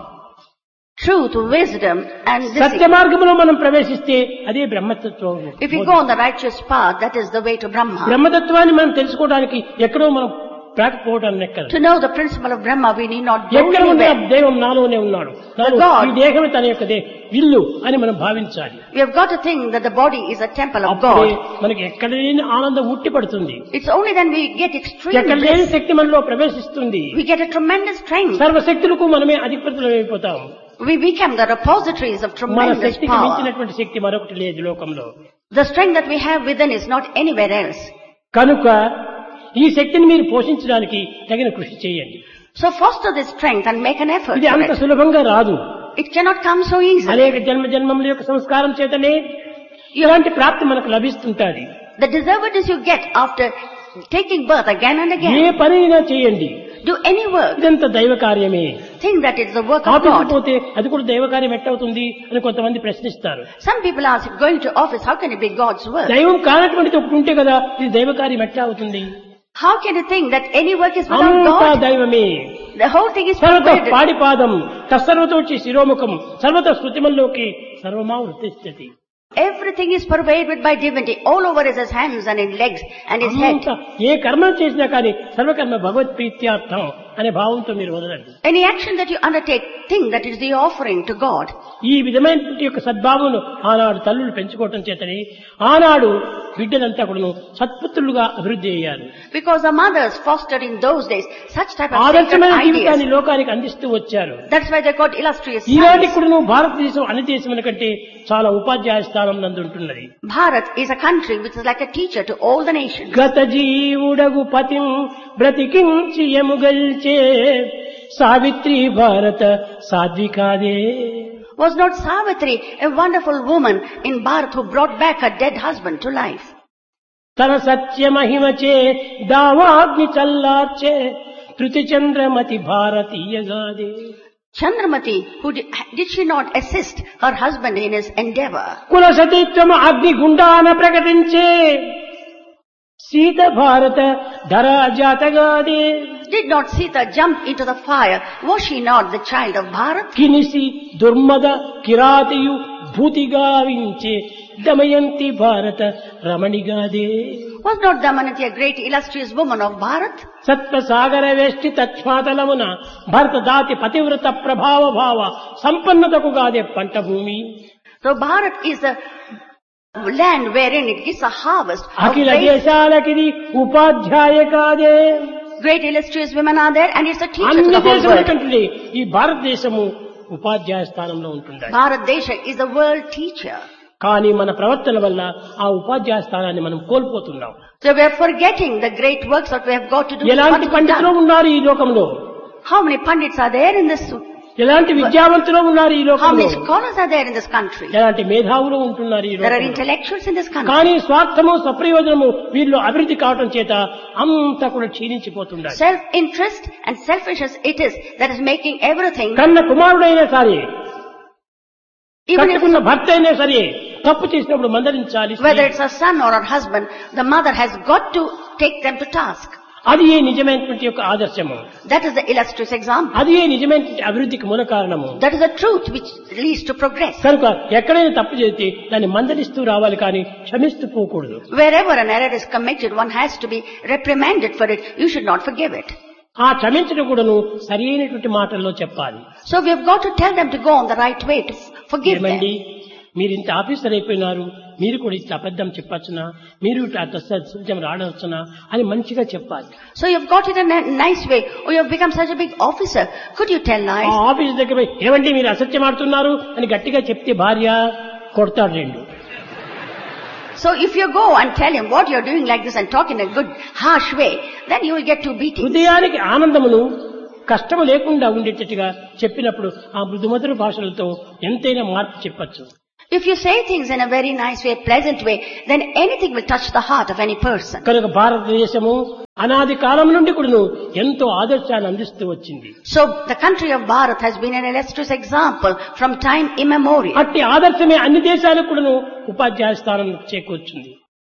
Truth, wisdom, and this. సత్య మార్గంలో మనం ప్రవేశిస్తే అదే బ్రహ్మతత్వం. If you go on the righteous path, that is the way to Brahma. బ్రహ్మతత్వాన్ని మనం తెలుసుకోవడానికి ఎక్కడో మనం ప్రాకపోవడం ఎక్కడ. To know the principle of Brahma, we need not go ఎక్కడ ఉన్న anywhere. దైవం నాలోనే ఉన్నాడు, నాలో God. ఈ దేహమే తన యొక్క దే- ఇల్లు అని మనం భావించాలి. We have got to think that the body is a temple of అప్పుడే God. మనకి ఎక్కడ లేని ఆనందం ఉట్టి పడుతుంది, It's only then we get extreme ఎక్కడ లేని bliss. శక్తి మనలో ప్రవేశిస్తుంది. We get a tremendous strength. సర్వశక్తులకు మనమే అధిపతులు అయిపోతాం. We become the repositories of మన tremendous శక్తికి power. మించినటువంటి శక్తి మరొకటి లేదు లోకంలో. The strength that we have within is not anywhere else. కనుక ఈ శక్తిని మీరు పోషించడానికి తగిన కృషి చేయండి. So foster this strength and make an effort ఇది for అంత it. సులభంగా రాదు. It cannot come so easily. అనేక జన్మ జన్మముల యొక్క సంస్కారం చేతనే ఇలాంటి ప్రాప్తి మనకు లభిస్తుంటాది. The deservedness you get after taking birth again and A again. పనైనా చేయండి, Do any work. ఇదంతా దైవ కార్యమే. Think that it's the work of ఆఫీసుకు God. పోతే అది కూడా దైవ కార్యం ఎట్టవుతుంది అని కొంతమంది ప్రశ్నిస్తారు. Some people ask, going to office, how can it be God's work? దైవం కానటువంటిది ఒకటి ఉంటే కదా ఇది దైవ కార్యం ఎట్లా అవుతుంది? How can you think that any work is without అంతా God? దైవమే. The whole thing is సర్వత perverted. పాడిపాదం తత్సర్వతోచి శిరోముఖం సర్వత స్థుతిమల్లోకి సర్వమా వృత్తిస్థితి. Everything is pervaded by divinity. All over is his hands and his legs and his head. అంతా ఏ కర్మ చేసినా కానీ సర్వకర్మ భగవత్ ప్రీత్యార్థం అనే భావంతో మీరు వదలండి. Any action that you undertake, think that it is the offering to God. ఈ విధమైనటువంటి యొక్క సద్భావమును ఆనాడు తల్లులు పెంచుకోవటం చేతని ఆనాడు బిడ్డలంతా కూడా సత్పుత్రులుగా అభివృద్ధి అయ్యారు. Because the mothers fostered in those days such type of sacred ఆదర్శమైన జీవితాన్ని ideas. లోకానికి అందిస్తూ వచ్చారు. That's why they got illustrious ఈనాటి sons. కూడా భారతదేశం అన్ని దేశముల కంటే చాలా ఉపాధ్యాయ స్థానం నందు ఉంటున్నది. Bharat is a country which is like a teacher to all the nations. గత జీవుడగు పతిం బ్రతికించి ఎముగల్చే సావిత్రి భారత సాధ్వికాదే. Was not Savitri a wonderful woman in Bharat who brought back her dead husband to life? తన సత్య మహిమచే దావాగ్ని చల్లార్చే Tritiya Chandramati భారతీయగాదే. Chandramati, who did, did she not assist her husband in his endeavor? కుల సతీత్వము అగ్ని గుండాన ప్రకటించే సీత భారత ధరా జాతగాదే. Did not Sita jump into the fire? Was she not the child of Bharat? కినిసి దుర్మద కిరాతియు భూతిగావించే Damayanti భారత రమణిగాదే. Was not Damanati a great illustrious woman of Bharat? సత్వసాగర వేష్టి తచ్మాతలమున భరత దాతి పతివ్రత ప్రభావ భావ సంపన్నతకు గాదే పంట భూమి. So Bharat is a land wherein it gives a harvest of Akhila great, దేశాలకిది ఉపాధ్యాయ కాదే. great illustrious women are there and it's a teacher to అన్ని the whole దేశముల world. కంటే ఈ భారతదేశము ఉపాధ్యాయ స్థానంలో ఉంటుంది. Bharat Desha is the world teacher. కానీ మన ప్రవర్తన వల్ల ఆ ఉపాధ్యాయ స్థానాన్ని మనం కోల్పోతున్నాం. So we are forgetting the great works that we have got to do. ఎలాంటి what to పండితులు done. ఉన్నారు ఈ లోకంలో, How many pandits are there in this? ఎలాంటి విద్యావంతులు ఉన్నారు ఈ How లోకంలో, many scholars are there in this country? ఎలాంటి మేధావులు ఉంటున్నారు ఈ There are లోకంలో. intellectuals in this country. కానీ స్వార్థము స్వప్రయోజనము వీళ్ళు అభివృద్ధి కావటం చేత అంతా కూడా క్షీణించిపోతున్నారు. Self-interest and selfishness it is that is making everything. కన్న కుమారుడైనా సరే, Even if, కట్టుకున్న భర్త అయినా సరే తప్పు చేసినప్పుడు మందలించాలి. whether it's a son or a husband, the mother has got to take them to task. అది ఏ నిజమైనటువంటి యొక్క ఆదర్శము, That is the illustrious example. అది ఏ నిజమైనటువంటి అభివృద్ధికి మూల కారణము. That is the truth which leads to progress. కనుక ఎక్కడైనా తప్పు చేస్తే దాన్ని మందలిస్తూ రావాలి కానీ క్షమిస్తూ పోకూడదు. Wherever an error is committed, one has to be reprimanded for it. You should not forgive it. ఆ క్షమించడం కూడాను సరైనటువంటి మాటల్లో చెప్పాలి. So we have got to tell them to go on the right way, to forgive ఏమండి, them. మీరు ఇంత officer అయిపోయినారు, మీరు కూడా ఇంత అబద్ధం చెప్పచ్చునా, మీరు సత్యం రాడవచ్చునా అని మంచిగా చెప్పాలి. So you've got it in a nice way. Oh, you've become such a big officer. Could you tell lies? ఆ ఆఫీస్ దగ్గర పోయి ఏమండి మీరు అసత్యం ఆడుతున్నారు అని గట్టిగా చెప్తే భార్య కొడతాడు రెండు. So if you go and tell him what you're doing like this and talk in a good, harsh way, then you will get two beatings. హృదయానికి ఆనందమును కష్టము లేకుండా ఉండేటట్టుగా చెప్పినప్పుడు ఆ మృదుమధుర భాషలతో ఎంతైనా మార్పు చెప్పచ్చు. If you say things in a very nice way, pleasant way, then anything will touch the heart of any person. కనుక భారతదేశము అనాది కాలం నుండి కూడాను ఎంతో ఆదర్శాన్ని అందిస్తూ వచ్చింది. So the country of Bharat has been an illustrious example from time immemorial. అట్టి ఆదర్శమే అన్ని దేశాలకు కూడాను ఉపాధ్యాయ స్థానం చేకూర్చుంది.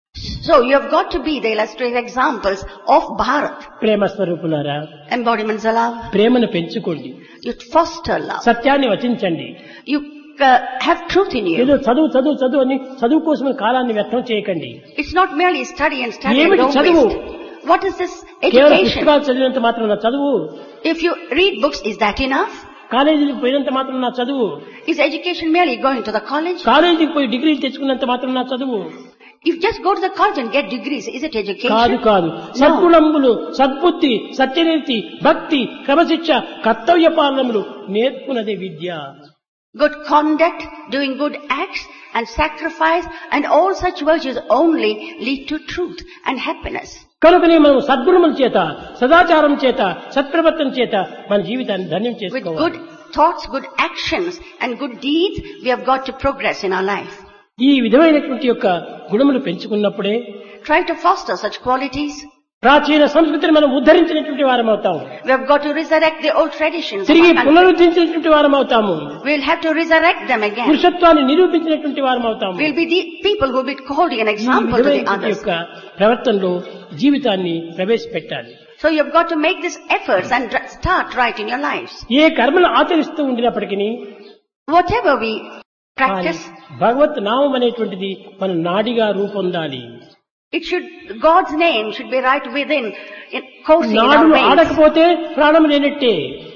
So you have got to be the illustrious examples of Bharat. ప్రేమ స్వరూపులారా, Embodiments of love. ప్రేమను పెంచుకోండి, You foster love. సత్యాన్ని వచించండి. You uh, have truth in you. ఏదో చదువు చదువు చదువు అని చదువు కోసం కాలాన్ని వ్యర్థం చేయకండి. It's not merely study and study and ఏమిటి don't చదువు? waste. What is this కేవలం education? పుస్తకాలు చదివినంత మాత్రం నా చదువు, If you read books, is that enough? కాలేజీకి పోయినంత మాత్రం నా చదువు, Is education merely going to the college? కాలేజీకి పోయి డిగ్రీలు తెచ్చుకున్నంత మాత్రం నా చదువు If you just go to the college and get degrees, is it కాదు. education? కాదు సద్గుణములు, సద్బుద్ధి, సత్యనీతి, భక్తి, క్రమశిక్ష, కర్తవ్య పాలనములు నేర్పునదే విద్య. Good conduct, doing good acts and sacrifice and all such virtues only lead to truth and happiness. కనుకనే మనం సద్గుణముల చేత, సదాచారం చేత, సత్ప్రవర్తన చేత మన జీవితాన్ని ధన్యం With చేసుకోవాలి. good thoughts, good actions and good deeds, we have got to progress in our life. ఈ విధమైనటువంటి యొక్క గుణములు పెంచుకున్నప్పుడే Try to foster such qualities. ప్రాచీన సంస్కృతిని మనం ఉద్ధరించినటువంటి వారం అవుతాము, We have got to resurrect the old traditions. of తిరిగి our country. పునరుద్ధరించినటువంటి వారం అవుతాము, We'll have to resurrect them again. పురుషత్వాన్ని నిరూపించినటువంటి వారం అవుతాము. We'll be the people who will be holding an ఈ example to the విధమైనటువంటి others. యొక్క ప్రవర్తనలో జీవితాన్ని ప్రవేశపెట్టాలి. So you've got to make these efforts and dr- start right in your lives. ఏ కర్మలు ఆచరిస్తూ ఉండినప్పటికీ Whatever we practice, భగవత్ నామం అనేటువంటిది మన నాడిగా రూపొందాలి. it should, God's name should be right within, in, coursing in our నాడులు veins. ఆడకపోతే ప్రాణం లేనట్టే,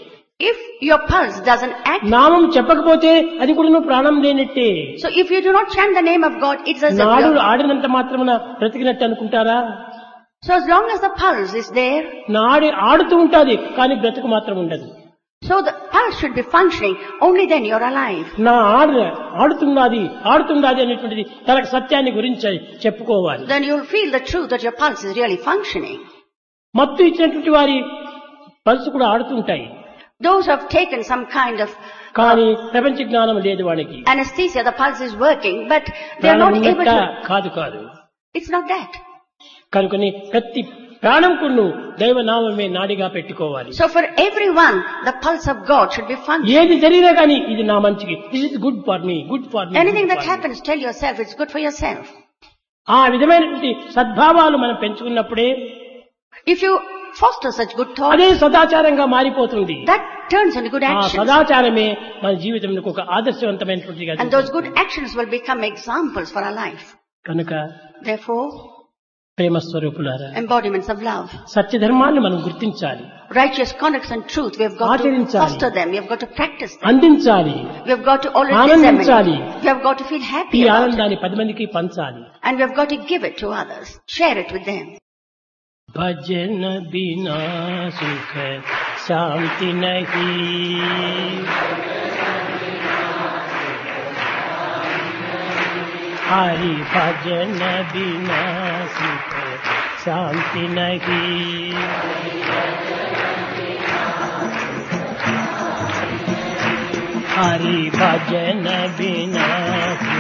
If your pulse doesn't act, నామం చెప్పకపోతే అది కూడా ప్రాణం లేనట్టే. so if you do not chant the name of God, it's as if నాడులు you're, ఆడినంత మాత్రమున బ్రతికినట్టు అనుకుంటారా? so as long as the pulse is there, నాడి ఆడుతూ ఉంటాది కానీ బ్రతుకు మాత్రం ఉండదు. so the pulse should be functioning, only then you're alive. నా ఆడ ఆడుతున్నది ఆడుతున్నది అనేటువంటిది తనకు సత్యాన్ని గురించి చెప్పుకోవాలి. Then you'll feel the truth that your pulse is really functioning. మత్తు ఇచ్చినటువంటి వారి పల్సు కూడా ఆడుతుంటాయి, Those who have taken some kind of కానీ ప్రపంచ జ్ఞానం లేదు వాడికి. anesthesia, the pulse is working, but they're ప్రాణం not able ఉన్నట్ట to. కాదు కాదు It's not that. కనుకని ప్రతి ప్రాణం కును దైవనామమే నాడిగా పెట్టుకోవాలి. So for everyone, the pulse of God should be functioning. ఏది జరిగినా కానీ ఇది నా మంచికి, this is good for me, good for me. Anything that happens, tell yourself it's good for yourself. ఆ విధమైనటువంటి సద్భావాలు మనం పెంచుకున్నప్పుడే If you foster such good thoughts, అదే సదాచారంగా మారిపోతుంది. that turns into good ఆ actions. సదాచారమే మన జీవితంలో ఒక ఆదర్శవంతమైనటువంటిగా And those good actions will become examples for our life. కనుక Therefore, ప్రేమ స్వరూపులారా, embodiments of love, సత్యధర్మాన్ని మనం గుర్తించాలి, righteous conduct and truth, we have got to ఆచరించాలి, foster them, we have got to practice them. అందించాలి, We have got to always ఆనందించాలి, disseminate. We have got to feel ఈ happy about it. ఆనందాన్ని పది మందికి పంచాలి. And we have got to give it to others. Share it with them. భజన బినా సుఖ శాంతి నహీ, హరి భజన బినా సుఖ శాంతి నహీ, హరి భజన బినా